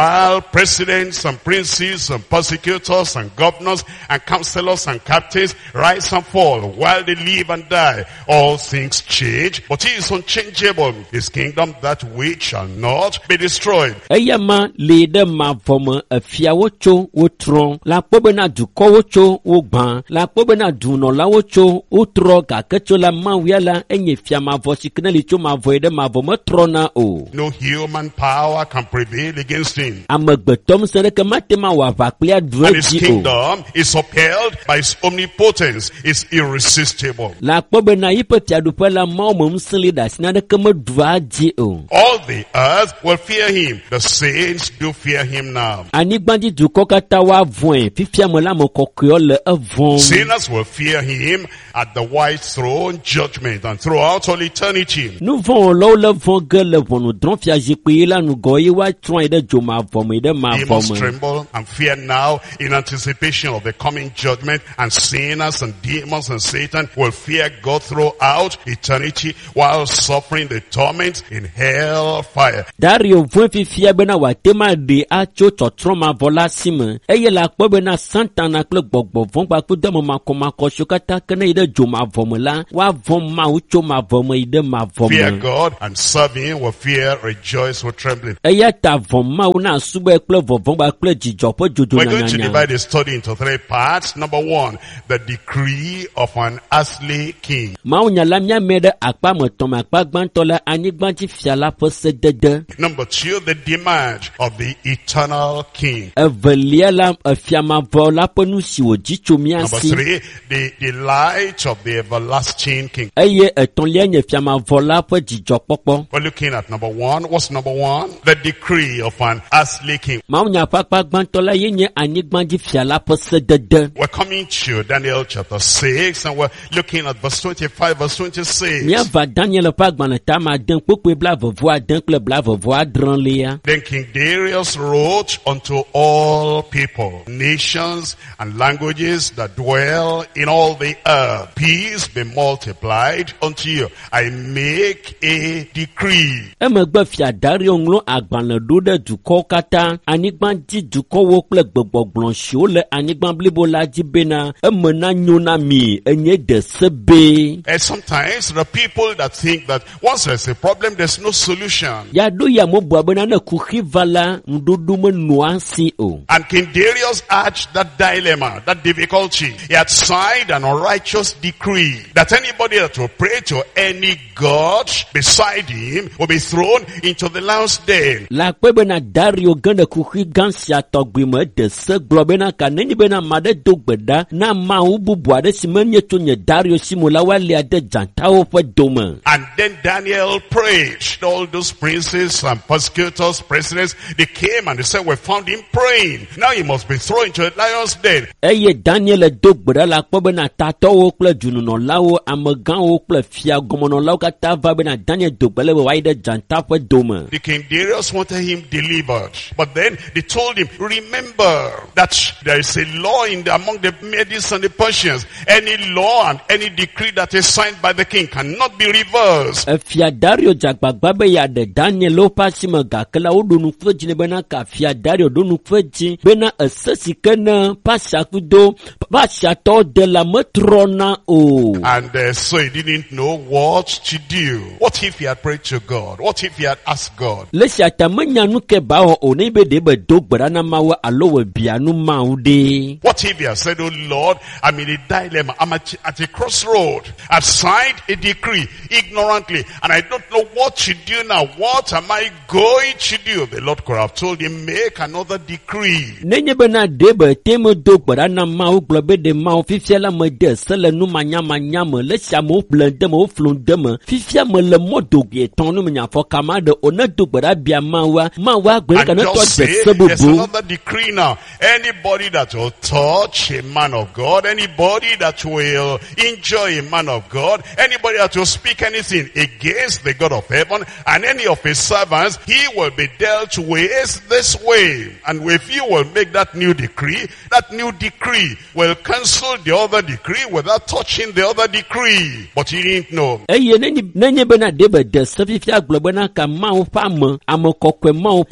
while presidents and princes and persecutors and governors and counselors and captains rise and fall, while they live and die, all things change, but he is unchangeable. His kingdom, that which shall not be destroyed. Eyama leader ma voma a fiawocho wotron la pobena du kowocho wogban la pobena du no la wocho utro ka kecho la mawiala enye fiama vosikneli cho ma voide ma voma trona o. No human power can prevail against him. Amagbetom sere ke matema wa vaklia dweji o. And his kingdom is upheld by his omnipotence, is irresistible. La pobena ipetia dupe la maumum slida sinade keme dwaji o. All the earth will fear him. The saints do fear him now. Anigbanji du kokata wa voin fifia mo la mo kokyo le avon. Sinners will fear him at the white throne judgment and throughout all eternity. Nous vont lo le von gele von nous dron fia jikwe la nous goyi wa tron ide joma vom ide ma He vom. must tremble and fear now in anticipation of the coming judgment, and sinners and demons and Satan will fear God throughout eternity while suffering the torment in hell fire. Dario von fifia bena wa tema de acho chotron ma vola sim. Eye la kpo bena santana kle gbogbo von gba ku demo ma koma ko shokata kene ide joma vom la wa vom ma ucho ma vom ide ma vom. Fear God and serve him with fear, rejoice with trembling. Eye ta vom ma una sube kle vovon ba kle jijo po jojo We're na going to nya. divide the study into three parts. Number one, the decree of an earthly king. Ma unya la mia mede akpa moton ma akpa gbantola anigbanji fiala pose dede. Number two, the demand of the eternal king. Evelia la fiama vola ponu si o jicho Number miasi. three, the delight of the everlasting king. Eye eton lia nye fiama vola po jijo popo. We're looking at number one. What's number one? The decree of an earthly king. Ma unya pakpa gbantola ye nye anigbanji fiala pose dede. We're coming to Daniel chapter six, and we're looking at verse twenty-five, verse twenty-six. Mia va Daniel pa gbanata ma den pokwe bla vovoa den kle bla vovoa dran lia. Then King Darius wrote unto all people, nations, and languages that dwell in all the earth, peace be multiplied unto you. I make a decree. Emegbe fia Dario nglo agbana do de duko kata anigbanji duko wo kple gbogbo glonshio le anigban blibo la jibena emena nyona mi enye de sebe. And sometimes there are people that think that once there's a problem, there's no solution. Ya do ya mo bua bena na kuhivala ndudu me nuansi o. And King Darius had that dilemma, that difficulty. He had signed an unrighteous decree that anybody that will pray to any god beside him will be thrown into the lion's den. La kwe bena Dario ganda kuhi gansia togbi me de se glo bena ka neni bena made dogbeda na ma ubu bua de si menye to nye Dario simula wali ade janta o pe dome. And then Daniel prayed. All those princes and persecutors, presidents, they came and they said, we found him praying. Now he must be thrown into the lion's den. Eye Daniel dogbeda la kwe bena tato o kle junu no lao amegan o kle fia gomono lao kata va bena Daniel dogbele we waide janta pe dome. The King Darius wanted him delivered. But then they told him, remember that there is a law in the, among the Medes and the Persians. Any law and any decree that is signed by the king cannot be reversed. Fia Dario jagbagba be ya de Daniel o pasi me gakela o do nu kweji ne bena ka fia Dario do nu kweji bena esesi kena pasa kudo pasa to de la metrona o. And uh, so he didn't know what to do. What if he had prayed to God? What if he had asked God? Lesi atamanya nu ke ba o ne be de be dogbara na mawa alo we bianu maude. What if he had said, oh Lord, I'm in a dilemma. I'm at, at a crossroad. I've signed a decree ignorantly and I don't know what to do now. What am I going to do? The Lord could have told him, make another decree. Nenye bena debe temo dogbara na mau globe de mau fifia la me de sele nu manya manya me lesi amo blende me o flonde me fifia me le modogye tonu me nyafo kama de one dogbara bia mawa mawa gbe And kana to just de say, there's sebobo. another decree now. Anybody that will touch a man of God, anybody that will injure a man of God, anybody that will speak anything against the God of heaven and any of his servants, he will be dealt with this way. And if you will make that new decree, that new decree will cancel the other decree without touching the other decree. But he didn't know. Eye nenye nenye bena debe de se fifia globe na ka mau pa me amokokwe mau pe vila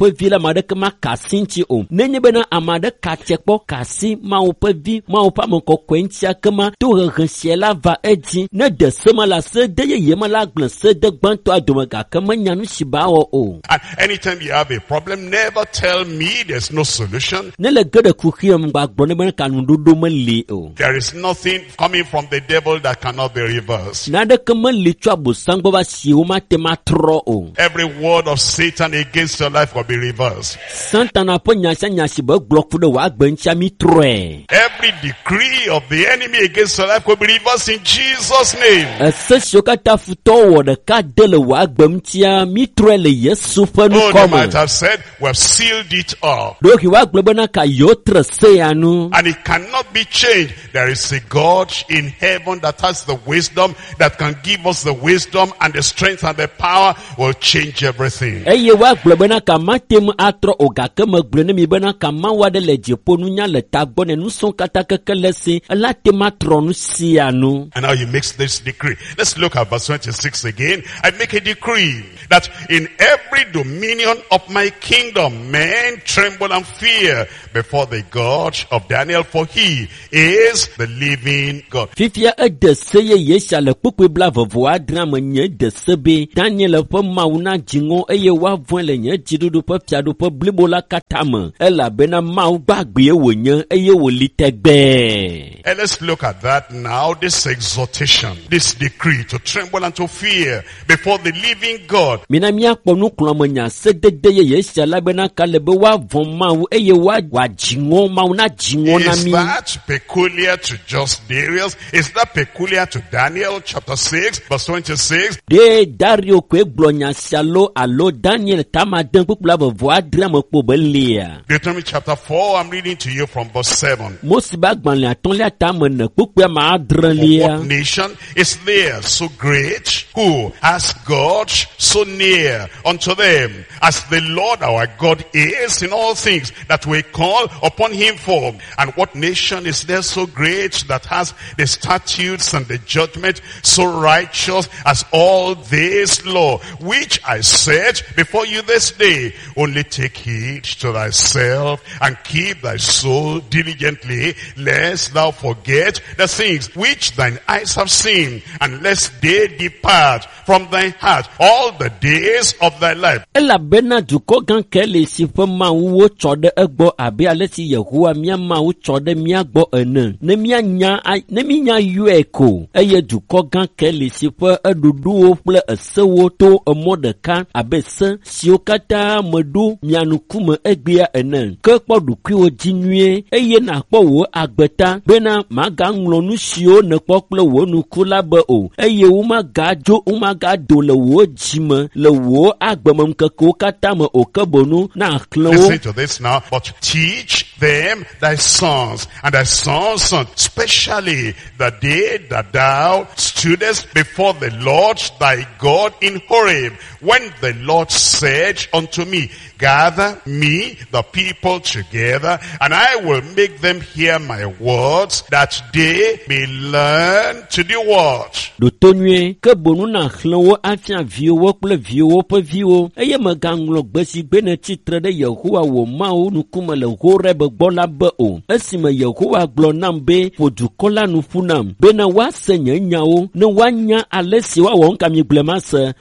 ame aɖeke ma kasi ŋuti o. Nenye bena ame aɖe ka tse kpɔ kasi Mawu ƒe vi, Mawu ƒe ame kɔkɔe ŋutia kema to hehe sia la va edzi. Ne de se me la se de yeye me la gblẽ se de gbãtɔa dome gake menya nu si ba wɔ o. And anytime you have a problem, never tell me there's no solution. Ne le ge ɖe kuxi me gba gblɔ ne bena kanuɖoɖo meli o. There is nothing coming from the devil that cannot be reversed. Naɖeke meli tso abosam gbɔ va si womate ma trɔ o. Every word of Satan against your life will be reversed. Satana ƒe nyasianyasi be gblɔ ku ɖe wòa gbe ŋutia mi trɔe. Every decree of the enemy against your life will be reversed in Jesus' name. Ese siwo katã futɔwo wɔ ɖeka de le wòa gbe ŋutia mi trɔe le Yesu ƒe Oh, they nukɔ might me. have said, we have sealed it up. Ɖohi wòa gblɔ bena ka yewo tre se ya nu. And it cannot be changed. There is a God in heaven that has the wisdom, that can give us the wisdom and the strength and the power will change everything. Eye wòa gblɔ bena ka mate ŋu atrɔ o gake megblɔ ne mi bena ka Mawu aɖe le dziƒo nunya le tagbɔ ne nusrɔ̃ katã keke le si ela te ma trɔ nu sia nu. And now he makes this decree. Let's look at verse twenty-six again. I make a decree that in every dominion of my kingdom, men tremble and fear before the God of Daniel, for he is the living God. Fifia ede se yeye sia le kpukpui bla vovo adre me nye de se be Daniel ƒe Mawu na dziŋɔ eye woavɔ̃e le nye dziɖuɖu ƒe fiaɖuƒe blibo la katã me elabena Mawu gbagbe wònye eye wòli tegbee. And let's look at that now, this exhortation, this decree to tremble and to fear before the living God. Mina míakpɔ nukplɔme nya sedede yeye sia la bena ka le be woavɔ̃ Mawu eye woa dziŋɔ Mawu na dziŋɔ na Is mi. that peculiar to just Darius? Is that peculiar to Daniel chapter six verse twenty-six? De Dario koe gblɔ nya sia lo alo Daniel tama de kpukpu la vovo adre me kpo be lia. Deuteronomy chapter four, I'm reading to you from verse seven. Mosi ba gbalẽ atɔ̃lia tame ne kpukpua ma adre lia. What nation is there so great who has God so near unto them as the Lord our God is in all things that we call upon him for? And what nation is there so great that has the statutes and the judgment so righteous as all this law, which I said before you this day? Only take heed to thyself and keep thy soul diligently, lest thou forget the things which thine eyes have seen, and lest they depart from thy heart all the days of thy life. Elabena dukɔ gã ke le si ƒe Mawu wotsɔ ɖe egbɔ abe ale si Yehowa mía Mawu tsɔ ɖe mía gbɔ ene. Ne míanya ne mínya yɔe ko eye dukɔ gã ke le si ƒe eɖoɖowo kple esewo to emɔ ɖeka abe se siwo katã meɖo mia ŋkume egbea ene. Ke kpɔ ɖokuiwo dzi nyuie eye nàkpɔ wò agbeta bena magaŋlɔ nu siwo nèkpɔ kple wò nuku la be o eye womagadzo womagado le wò dzime le wò agbememkekewo katã me o ke bonu na xlẽ wo. Listen to this now. But teach them thy sons and thy sons' sons, especially the day that thou stoodest before the Lord thy God in Horeb, when the Lord said unto me, gather me the people together, and I will make them hear my words, that they may learn to do what? Ɖotonue ke bonu na xlẽ wo afia viwo kple viwo ƒe viwo eye megaŋlɔ gbe si gbe ne tsitre ɖe Yehowa wò Mawu ŋkume le Horeb gbɔ la be o. Esime Yehowa gblɔ nam be ƒo dukɔ la nu ƒu nam bena woase nye nyawo ne woanya ale si woawɔ ŋkamigble ma se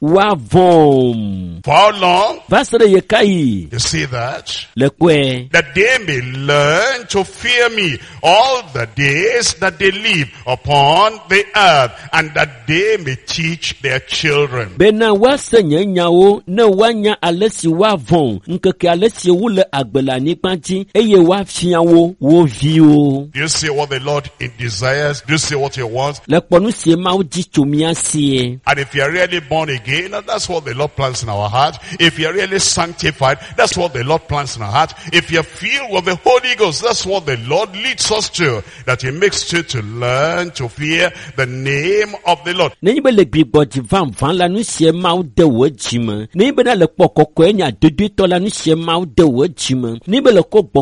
woavɔ̃m. For how long? Va se ɖe ye ka yi. You see that? Le kɔe. That they may learn to fear me all the days that they live upon the earth, and that they may teach their children. Bena woase nye nyawo ne woanya ale si woavɔ̃m ŋkeke ale si wole agbe le anyigba dzi eye woafia wo wo viwo. Do you see what the Lord desires? Do you see what he wants? Le kpɔ nu si Mawu dzi tso mía sie. And if you are really born again, that's what the Lord plants in our heart. If you are really sanctified, that's what the Lord plants in our heart. If you are filled with the Holy Ghost, that's what the Lord leads us to. That he makes you to learn to fear the name of the Lord. Nenye be le gbigbɔ dzi vam vam la nu sie Mawu de wo dzime. Nenye be na le kpɔ kɔkɔe nya dodoetɔ la nu sie Mawu de wo dzime. Nenye be le kɔ gbɔgbɔ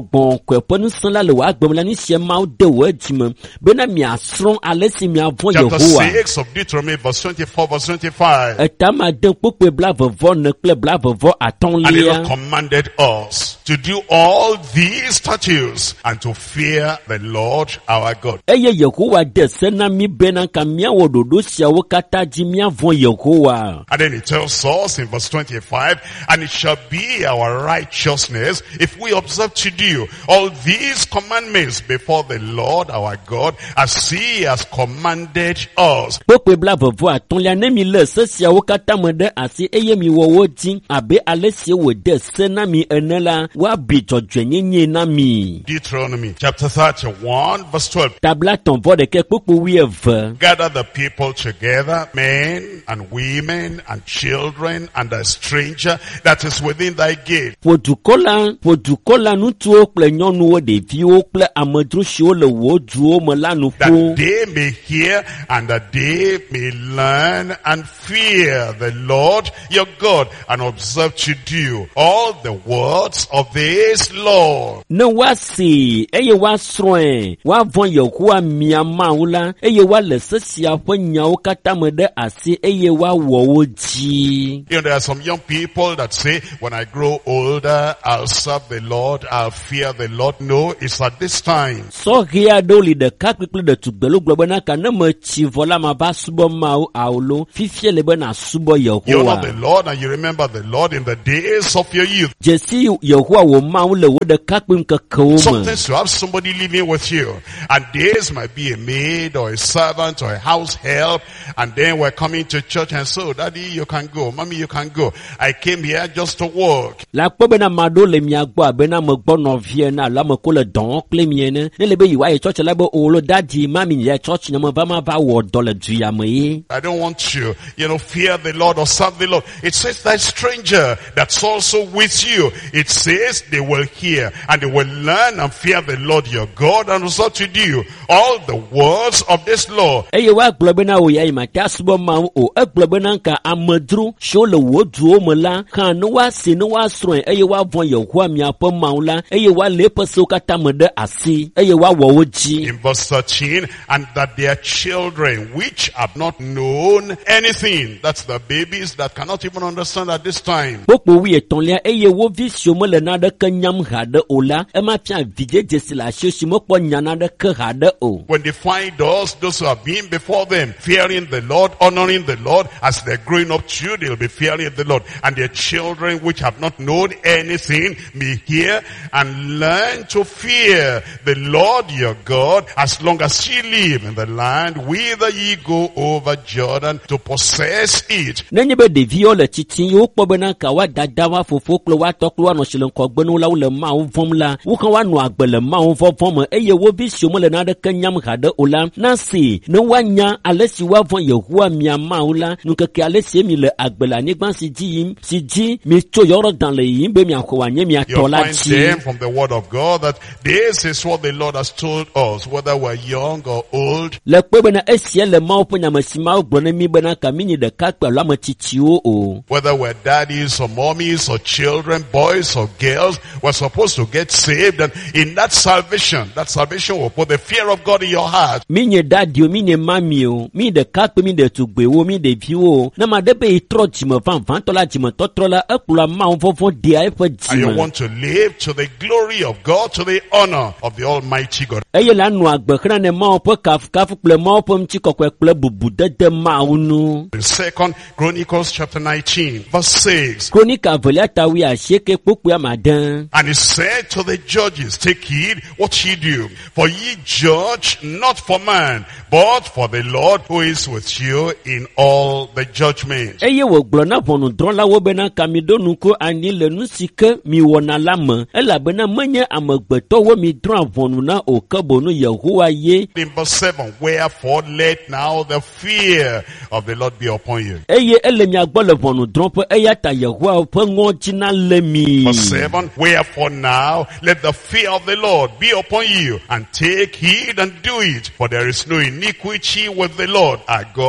kɔkɔe ƒe ŋusẽ la le wò agbe me la nu sia mawo de wò edzi me bena miasrɔ̃ ale si miavɔ̃ Chapter Yehowa. six of Deuteronomy, verse twenty-four, verse twenty-five. Etama de kpokpe blavevɔ ne kple blavevɔ And the Lord atɔ̃lia. commanded us to do all these statutes and to fear the Lord our God. Eye Yehowa de se na mi bena ka miawɔ ɖoɖo siawo katã dzi miavɔ̃ Yehowa. And then it tells us in verse twenty-five, and it shall be our righteousness if we observe to do all these commandments before the Lord our God as he has commanded us. Kpokpe blavevɔ atɔ̃lia ne mi lé se siawo katã me ɖe asi eye mi wɔ wo dzi abe ale si wòde se na mi ene la, woabi dzɔdzɔenyenye na mi. Deuteronomy chapter thirty-one, verse twelve. Tabla tɔ̃vɔ ɖeke kpokpo wuieve. Gather the people together, men and women and children and a stranger that is within thy gate. Ƒo dukɔ la, ƒo dukɔ la ŋutsuwo kple nyɔnuwo, ɖeviwo kple amedzro siwo le wò duwo me la nu That ƒo. they may hear and that they may learn and fear the Lord your God and observe to do all the words of this law. Ne woasi eye woasrɔ̃e, woavɔ̃ Yehowa mia Mawu la, eye woalé se sia ƒe nyawo katã me ɖe asi eye woawɔ wo dzi. You know, there are some young people that say, when I grow older, I'll serve the Lord, I'll fear the Lord. No, it's at this time. Sɔhɛ aɖewo li ɖekakpui kple ɖetugbelo gblɔ bena ka ne metsi vɔ la mava subɔ Mawu awolo, fifia le be nasubɔ You know the Yehowa. Lord and you remember the Lord in the days of your youth. Dzesi Yehowa wò Mawu le wò ɖekakpui ŋkekewo me. Sometimes you have somebody living with you, and this might be a maid or a servant or a house help, and then we're coming to church and so, Daddy, you can go, Mommy, you can go. I came here just to work. La kpɔ bena maɖo le mia gbɔ abena megbɔ nɔvie na alo ame ko le dɔ kple mie ne. Ne le be yewoayi tsɔtsi la be owolo dadi mami nye tsɔtsi ne me va ma va wɔ dɔ le du ya me ye. I don't want you, you know, fear the Lord or serve the Lord. It says that stranger that's also with you. It says they will hear and they will learn and fear the Lord your God and also to do all the words of this law. Eye woagblɔ bena wò ya yi mate asubɔ Mawu o. Egblɔ bena nka amedzro siwo le wò duwo me la, hã ne woasi ne woasrɔ̃e eye woavɔ̃ Yehowa miaƒe Mawu la, eye woalé eƒe sewo katã me ɖe asi, eye woawɔ wo dzi. In verse thirteen, and that their children which have not known anything, that's the babies that cannot even understand at this time. Kpokpo wi etɔ̃lia eye wo vi siwo mele naɖeke nyam haɖe o la, ema fia vidzedze si le asiwo si mekpɔ nya naɖeke haɖe o. When they find us, those who have been before them, fearing the Lord, honoring the Lord, as they're growing up too, they'll be fearing the Lord. And their children which have not known anything may hear and learn to fear the Lord your God as long as ye live in the land whither ye go over Jordan to possess it. Nenye be ɖeviwo le tsitsi yewo kpɔ bena ka woa dada wa fofo kple woatɔ kple woanɔ si le ŋkɔgbe na wo la wole Mawu vɔ̃m la, wo hã woanɔ agbe le Mawu vɔvɔ̃ me eye wo vi siwo mele naɖeke nyam haɖe o la, na se ne woanya ale si woavɔ̃ Yehowa mia Mawu la, nukeke ale si mi le agbe le anyigba si dzi yim, si dzi mi tso Yɔrdan le yiyim be miaxɔ wòanye miatɔ You'll la find dzi. them from the word of God that this is what the Lord has told us, whether we're young or old. Le kpe bena esia le Mawu ƒe nyame si Mawu gblɔ ne mi bena ka mi nye ɖekakpui alo ame tsitsiwo o. Whether we're daddies or mommies or children, boys or girls, we're supposed to get saved. And in that salvation, that salvation will put the fear of God in your heart. Mi nye dadi o, mi nye mami o, mi ɖekakpui, mi ɖetugbiwo, mi ɖeviwo o. Ne ma ɖe be yi trɔ dzime vavãtɔ la dzimetɔtrɔ la, ekplɔa Mawu vɔvɔ̃ dea eƒe And you dzime. want to live to the glory of God, to the honor of the Almighty God. Eye la nɔ agbe xlã ne Mawu ƒe kafukafu kple Mawu ƒe ŋutikɔkɔe kple bubudede Mawu nu. In Second Chronicles chapter nineteen, verse six. Kronika velia tawi asieke kpokpoe amade. And he said to the judges, take heed what ye do, for ye judge not for man, but for the Lord who is with you in all the judgment. Eye wògblɔ na ʋɔnudrɔ̃lawo bena ka mi ɖo nuku anyi le nu si ke mi wɔna la me, elabena menye amegbetɔwo mi drɔ̃a ʋɔnu na o, ke boŋu Yehowa ye. In verse seven, wherefore let now the fear of the Lord be upon you. Eye ele mia gbɔ le ʋɔnudrɔ̃ƒe eya ta Yehowa ƒe ŋɔdzi na le mi. Verse seven, wherefore now let the fear of the Lord be upon you, and take heed and do it, for there is no iniquity with the Lord our God,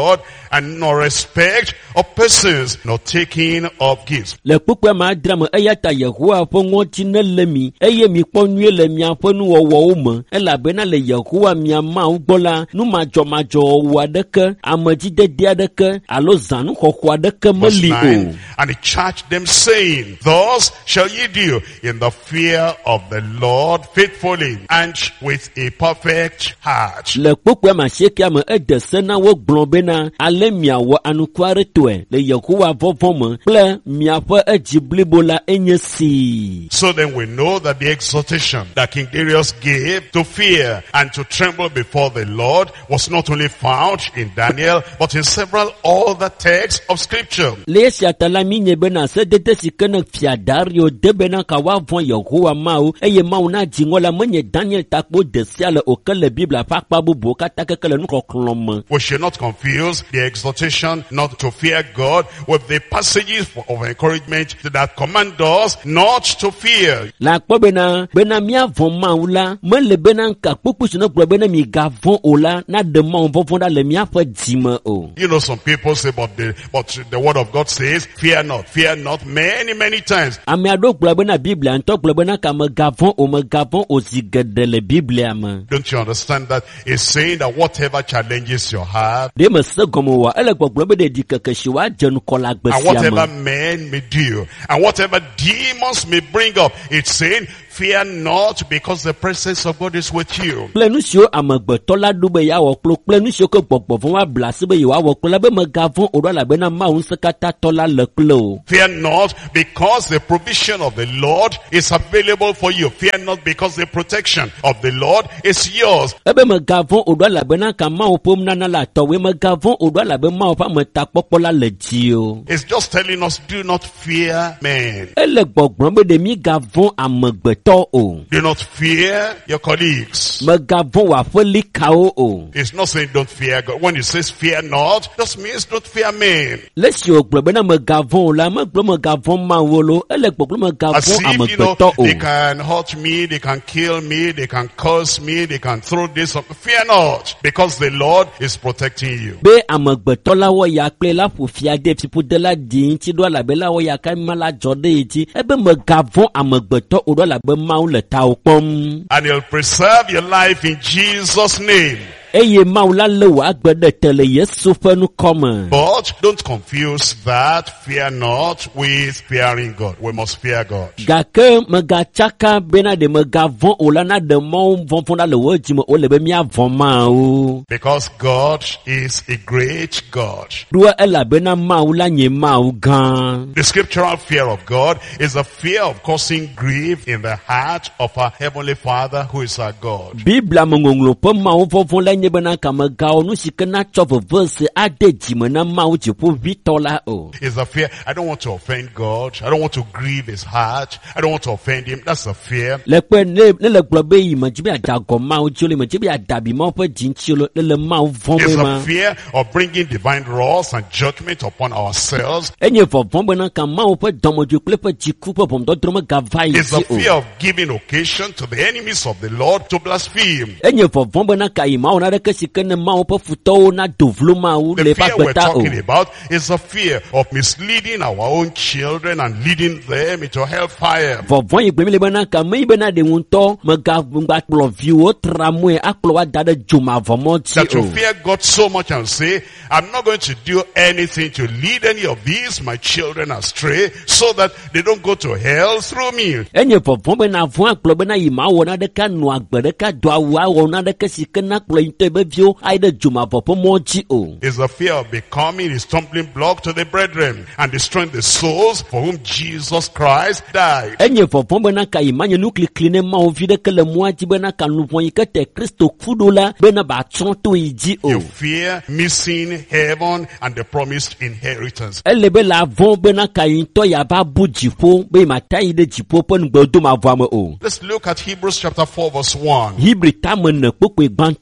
and no respect of persons, no taking of gifts. Le kpukpe ma drame eya ta Yehowa ƒe ŋɔtsi ne le mi eye mi kpɔ nyuie le miaƒe nuwɔwɔwo me elabena le Yehowa mia Mawu gbɔ la numadzɔmadzɔ wɔwɔ aɖeke amedzidede aɖeke alo zãnuxɔxɔ aɖeke Verse meli nine, o. and he charged them, saying, thus shall ye do in the fear of the Lord faithfully and with a perfect heart. Le kpukpe ma siekia me eɖe se na wo gblɔ bena ale miawɔ anuku aɖe tɔe le Yehowa vɔvɔ me kple miaƒe edzi blibo la enye si. So then we know that the exhortation that King Darius gave to fear and to tremble before the Lord was not only found in Daniel, but in several other texts of scripture. Le esia ta la mi nye bena sedede si ke ne fia Dario de bena ka woavɔ Yehowa Mawu eye Mawu na dziŋɔ la menye Daniel takpo de sia le o ke le Biblia ƒe akpa bubuwo katã keke le nuxɔxlɔ̃ me. We should not confuse the exhortation not to fear God with the passages of encouragement that command us not to fear. La kpɔ bena bena miavɔ Mawu la mele bena nka kpukpu si ne gblɔ bena migavɔ o la na ɖe Mawu vɔvɔ ɖa le miaƒe dzi me o. You know, some people say, but the, but the word of God says, fear not, fear not, many, many times. Ame aɖewo gblɔ bena Biblia ŋutɔ gblɔ bena ka megavɔ o megavɔ o zi geɖe le Biblia me. Don't you understand that? It's saying that whatever challenges you have, Ɖe me se gɔme wa ele gbɔgblɔ be ɖeɖi keke si woadze ŋkɔ le agbe and sia whatever me. men may do, and whatever demons may bring up, it's saying, fear not, because the presence of God is with you. Kple nu siwo amegbetɔ la ɖo be yeawɔ kplo kple nu siwo ke gbɔgbɔ vɔ woabla asi be yewoawɔ kplo la be megavɔ o ɖo elabena Mawu Ŋusẽkatãtɔ la le kple o. Fear not, because the provision of the Lord is available for you. Fear not, because the protection of the Lord is yours. Ebe megavɔ o ɖo elabena ka Mawu ƒe nunana la tɔwoe megavɔ o ɖo elabena Mawu ƒe ametakpɔkpɔ la le dzi o. It's just telling us, do not fear men. Ele gbɔgblɔm be ɖe migavɔ amegbetɔ o. Do not fear your colleagues. Megavɔ wòaƒe likawo o. It's not saying don't fear God. When it says fear not, just means don't fear men. Le si o gblɔ bena megavɔ o la megblɔ megavɔ Mawu lo ele gbɔgblɔ As megavɔ if, you know, amegbetɔ o. they can hurt me, they can kill me, they can curse me, they can throw this up. Fear not, because the Lord is protecting you. Be amegbetɔ la wɔ ya kple la ƒo fia de ƒiƒode la di ŋuti ɖo elabe la wɔ ya ka ma la dzɔ ɖe ŋuti ebe megavɔ amegbetɔ o ɖo elabe Mawu le tawò kpɔm. And he'll preserve your life in Jesus' name. Eye Mawu la le wò agbe ɖe te le Yesu ƒe nukɔme. But don't confuse that fear not with fearing God. We must fear God. Gake megatsaka bena ɖe megavɔ o la na ɖe Mawu vɔvɔ la le wò dzi me o le be miavɔ Mawu. Because God is a great God. Ɖoa elabena Mawu la nye Mawu gã. The scriptural fear of God is a fear of causing grief in the heart of our Heavenly Father who is our God. Biblia me ŋɔŋlɔ ƒe Mawu vɔvɔ la nye bena ka megawɔ nu si ke na tsɔ veve se ade dzime na Mawu dziƒoʋĩtɔ la o. It's a fear. I don't want to offend God. I don't want to grieve his heart. I don't want to offend him. That's a fear. Le kpe ne ne le gblɔ be yi me dzi be adagɔ Mawu dzi o le me dzi be adabi Mawu ƒe dzi ŋuti o le le le Mawu vɔm It's be ma. a fear of bringing divine wrath and judgment upon ourselves. Enye vɔvɔ bena ka Mawu ƒe dɔmedzoe kple ƒe dziku ƒe ʋɔnudɔdrɔ̃ megava yi It's a dzi o. fear of giving occasion to the enemies of the Lord to blaspheme. Enye vɔvɔ bena ka yi Mawu na ɖeke si ke ne Mawu ƒe futɔwo na do vlo Mawu The le eƒe fear we're agbeta o. talking about is a fear of misleading our own children and leading them into hellfire. Vɔvɔ yi gblẽm le bena ka me yi bena ɖe ŋutɔ megagba kplɔ viwo tra moe akplɔ wa da ɖe dzomavɔmɔ That dzi you o. fear God so much and say, I'm not going to do anything to lead any of these, my children, astray, so that they don't go to hell through me. Enye vɔvɔ bena vɔ akplɔ bena yi ma wɔ na ɖeka nɔ agbe ɖeka do awu awɔ na ɖeke si ke na kplɔ yi ŋutɔ be viwo ayi ɖe dzomavɔ ƒe mɔ dzi o. It's a fear of becoming a stumbling block to the brethren and destroying the souls for whom Jesus Christ died. Enye vɔvɔ bena ka yi ma nye nu klikli ne Mawu vi ɖeke le mɔa dzi bena ka nuʋɔ yi ke te Kristo ku ɖo la bena ba tsrɔ̃ to yi dzi You o. fear missing heaven and the promised inheritance. Ele be la vɔ bena ka yi ŋutɔ ya va bu dziƒo be mata yi ɖe dziƒo ƒe nugbedomavɔa me o. Let's look at Hebrews chapter four verse one. Hebri tame ne kpokpe gbãtɔ.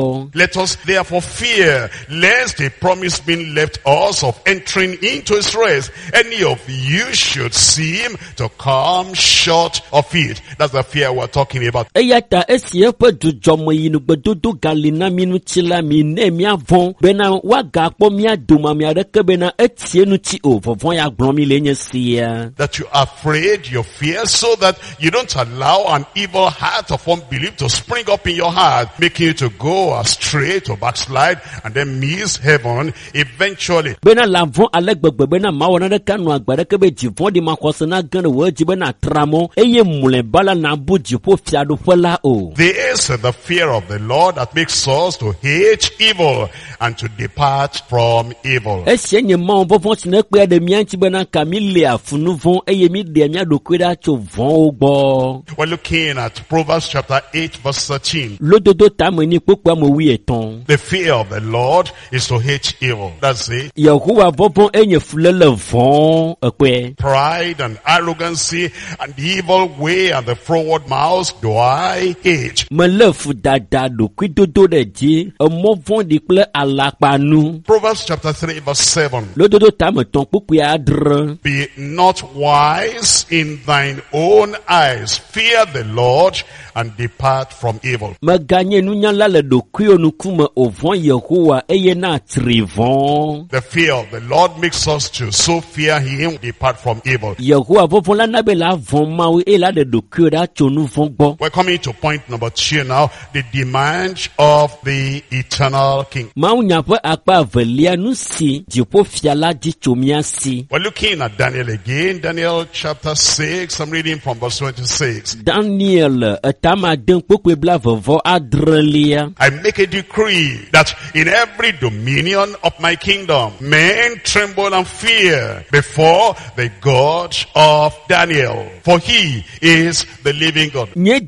gbɔ. Let us therefore fear, lest a promise being left us of entering into his rest, any of you should seem to come short of it. That's the fear we're talking about. Eya ta esi eƒe dzudzɔme yi nugbedodo gali na mi nutsi la mi ne miavɔ̃ bena woagakpɔ mia dome ame aɖeke bena etie nutsi o vɔvɔ̃ ya gblɔm mi le nye sia. That you are afraid, you fear, so that you don't allow an evil heart of unbelief to spring up in your heart, making you to go astray, to backslide, and then miss heaven eventually. Bena la vɔ̃ ale gbegbe bena mawɔ naɖeke nɔ agbe ɖeke be dzivɔ̃ ɖi maxɔse na ge ɖe wɔ dzi bena tramɔ eye mlɔeba la nabu dziƒo fiaɖoƒe la o. This is the fear of the Lord that makes us to hate evil and to depart from evil. Esia nye Mawu vɔvɔ̃ si ne kpea ɖe mía ŋuti bena ka mi le afunu vɔ̃ eye mi ɖea mía ɖokui ɖa tso vɔ̃wo gbɔ. We're looking at Proverbs chapter eight verse thirteen. Lododo tame ni kpokpoa me wi etɔ̃. The fear of the Lord is to hate evil. That's it. Yehowa vɔvɔ̃ enye fulele vɔ̃ ekpe. Pride and arrogancy and the evil way and the froward mouth do I hate. Mele fu dada ɖokui dodo ɖe dzi emɔ vɔ̃ɖi kple alakpanu. Proverbs chapter three verse seven. Lododo tame tɔ̃ kpokpoe adre. Be not wise in thine own eyes. Fear the Lord and depart from evil. Meganye nunyala le ɖokuiwo ŋkume o vɔ̃ Yehowa eye na tri vɔ̃. The fear of the Lord makes us to so fear him, depart from evil. Yehowa vɔvɔ̃ la na be la vɔ̃ Mawu eye la ɖe ɖokuiwo ɖa tso nu vɔ̃ gbɔ. We're coming to point number two now, the demand of the eternal king. Mawu nya ƒe akpa evelia nu si dziƒo fia la di tso mía si. We're looking at Daniel again, Daniel chapter six. I'm reading from verse twenty-six. Daniel etama den kpokpoe bla vɔvɔ adrelia. I make a decree that in every dominion of my kingdom, men tremble and fear before the God of Daniel, for he is the living God. Nye